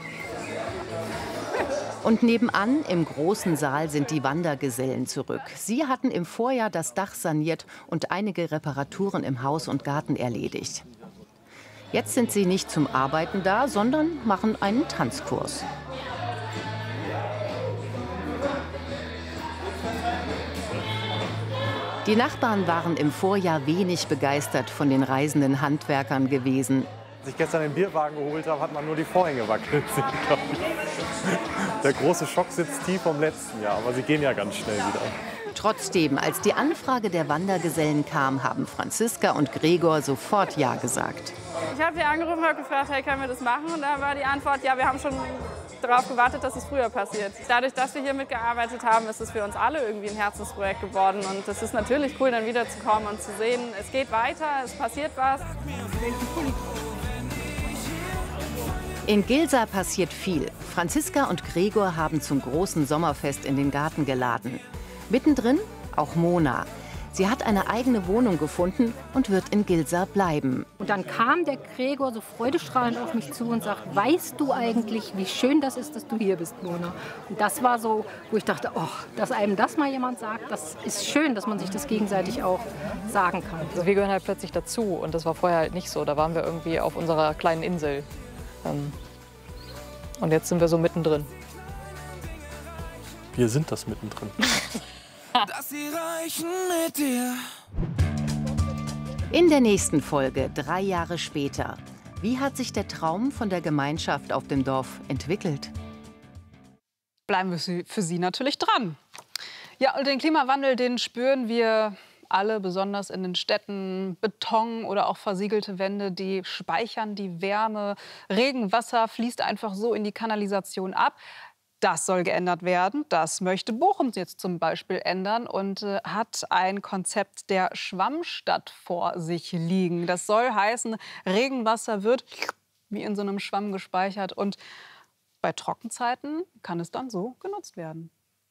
[SPEAKER 20] Und nebenan im großen Saal sind die Wandergesellen zurück. Sie hatten im Vorjahr das Dach saniert und einige Reparaturen im Haus und Garten erledigt. Jetzt sind sie nicht zum Arbeiten da, sondern machen einen Tanzkurs. Die Nachbarn waren im Vorjahr wenig begeistert von den reisenden Handwerkern gewesen.
[SPEAKER 3] Als ich gestern den Bierwagen geholt habe, hat man nur die Vorhänge wackelt sehen, glaube ich. Der große Schock sitzt tief vom letzten Jahr, aber sie gehen ja ganz schnell wieder.
[SPEAKER 20] Trotzdem, als die Anfrage der Wandergesellen kam, haben Franziska und Gregor sofort Ja gesagt.
[SPEAKER 23] Ich habe sie angerufen und gefragt, hey, können wir das machen? Und da war die Antwort, ja, wir haben schon darauf gewartet, dass es früher passiert. Dadurch, dass wir hier mitgearbeitet haben, ist es für uns alle irgendwie ein Herzensprojekt geworden. Und es ist natürlich cool, dann wiederzukommen und zu sehen, es geht weiter, es passiert was.
[SPEAKER 20] In Gilsa passiert viel. Franziska und Gregor haben zum großen Sommerfest in den Garten geladen. Mittendrin auch Mona. Sie hat eine eigene Wohnung gefunden und wird in Gilsa bleiben.
[SPEAKER 22] Und dann kam der Gregor so freudestrahlend auf mich zu und sagt, weißt du eigentlich, wie schön das ist, dass du hier bist, Mona? Und das war so, wo ich dachte, oh, dass einem das mal jemand sagt, das ist schön, dass man sich das gegenseitig auch sagen kann.
[SPEAKER 2] Also wir gehören halt plötzlich dazu und das war vorher halt nicht so. Da waren wir irgendwie auf unserer kleinen Insel. Und jetzt sind wir so mittendrin.
[SPEAKER 19] Wir sind das mittendrin.
[SPEAKER 24] Dass sie reichen mit dir.
[SPEAKER 20] In der nächsten Folge, 3 Jahre später. Wie hat sich der Traum von der Gemeinschaft auf dem Dorf entwickelt?
[SPEAKER 1] Bleiben wir für Sie natürlich dran. Ja, und den Klimawandel, den spüren wir alle, besonders in den Städten. Beton oder auch versiegelte Wände, die speichern die Wärme. Regenwasser fließt einfach so in die Kanalisation ab. Das soll geändert werden. Das möchte Bochum jetzt zum Beispiel ändern und hat ein Konzept der Schwammstadt vor sich liegen. Das soll heißen, Regenwasser wird wie in so einem Schwamm gespeichert und bei Trockenzeiten kann es dann so genutzt werden.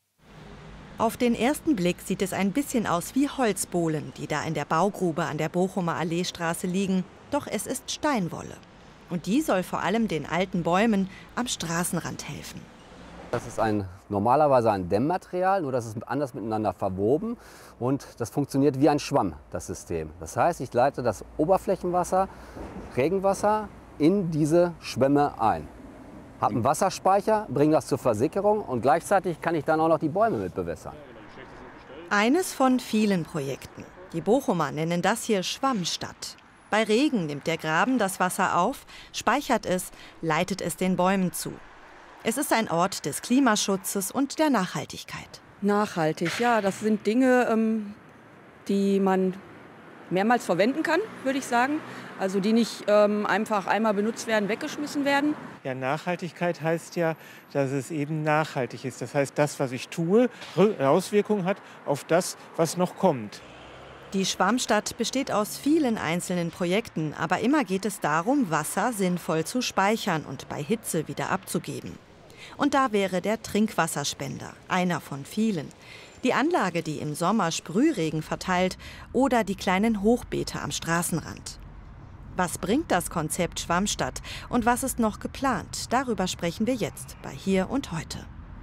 [SPEAKER 11] Auf den ersten Blick sieht es ein bisschen aus wie Holzbohlen, die da in der Baugrube an der Bochumer Alleestraße liegen. Doch es ist Steinwolle. Und die soll vor allem den alten Bäumen am Straßenrand helfen.
[SPEAKER 25] Das ist normalerweise ein Dämmmaterial, nur das ist anders miteinander verwoben und das funktioniert wie ein Schwamm, das System. Das heißt, ich leite das Oberflächenwasser, Regenwasser, in diese Schwämme ein. Habe einen Wasserspeicher, bringe das zur Versickerung und gleichzeitig kann ich dann auch noch die Bäume mit bewässern.
[SPEAKER 11] Eines von vielen Projekten. Die Bochumer nennen das hier Schwammstadt. Bei Regen nimmt der Graben das Wasser auf, speichert es, leitet es den Bäumen zu. Es ist ein Ort des Klimaschutzes und der Nachhaltigkeit.
[SPEAKER 26] Nachhaltig, ja, das sind Dinge, die man mehrmals verwenden kann, würde ich sagen. Also die nicht einfach einmal benutzt werden, weggeschmissen werden.
[SPEAKER 27] Ja, Nachhaltigkeit heißt ja, dass es eben nachhaltig ist. Das heißt, das, was ich tue, Auswirkungen hat auf das, was noch kommt.
[SPEAKER 11] Die Schwammstadt besteht aus vielen einzelnen Projekten, aber immer geht es darum, Wasser sinnvoll zu speichern und bei Hitze wieder abzugeben. Und da wäre der Trinkwasserspender, einer von vielen. Die Anlage, die im Sommer Sprühregen verteilt, oder die kleinen Hochbeete am Straßenrand. Was bringt das Konzept Schwammstadt und was ist noch geplant? Darüber sprechen wir jetzt bei Hier und Heute.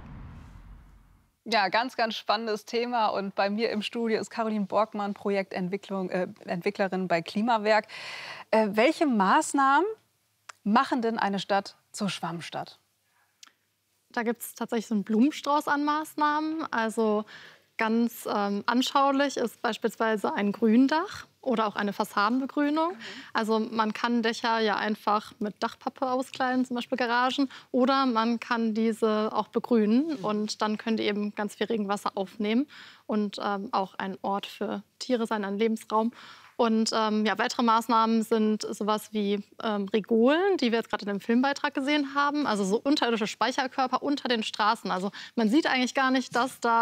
[SPEAKER 1] Ja, ganz, ganz spannendes Thema. Und bei mir im Studio ist Caroline Borgmann, Projektentwicklerin bei Klimawerk. Welche Maßnahmen machen denn eine Stadt zur Schwammstadt?
[SPEAKER 2] Da gibt es tatsächlich so einen Blumenstrauß an Maßnahmen. Also ganz anschaulich ist beispielsweise ein Gründach oder auch eine Fassadenbegrünung. Also man kann Dächer ja einfach mit Dachpappe auskleiden, zum Beispiel Garagen. Oder man kann diese auch begrünen und dann können die eben ganz viel Regenwasser aufnehmen und auch ein Ort für Tiere sein, ein Lebensraum. Und ja, weitere Maßnahmen sind sowas wie Regolen, die wir jetzt gerade in dem Filmbeitrag gesehen haben. Also so unterirdische Speicherkörper unter den Straßen. Also man sieht eigentlich gar nicht, dass da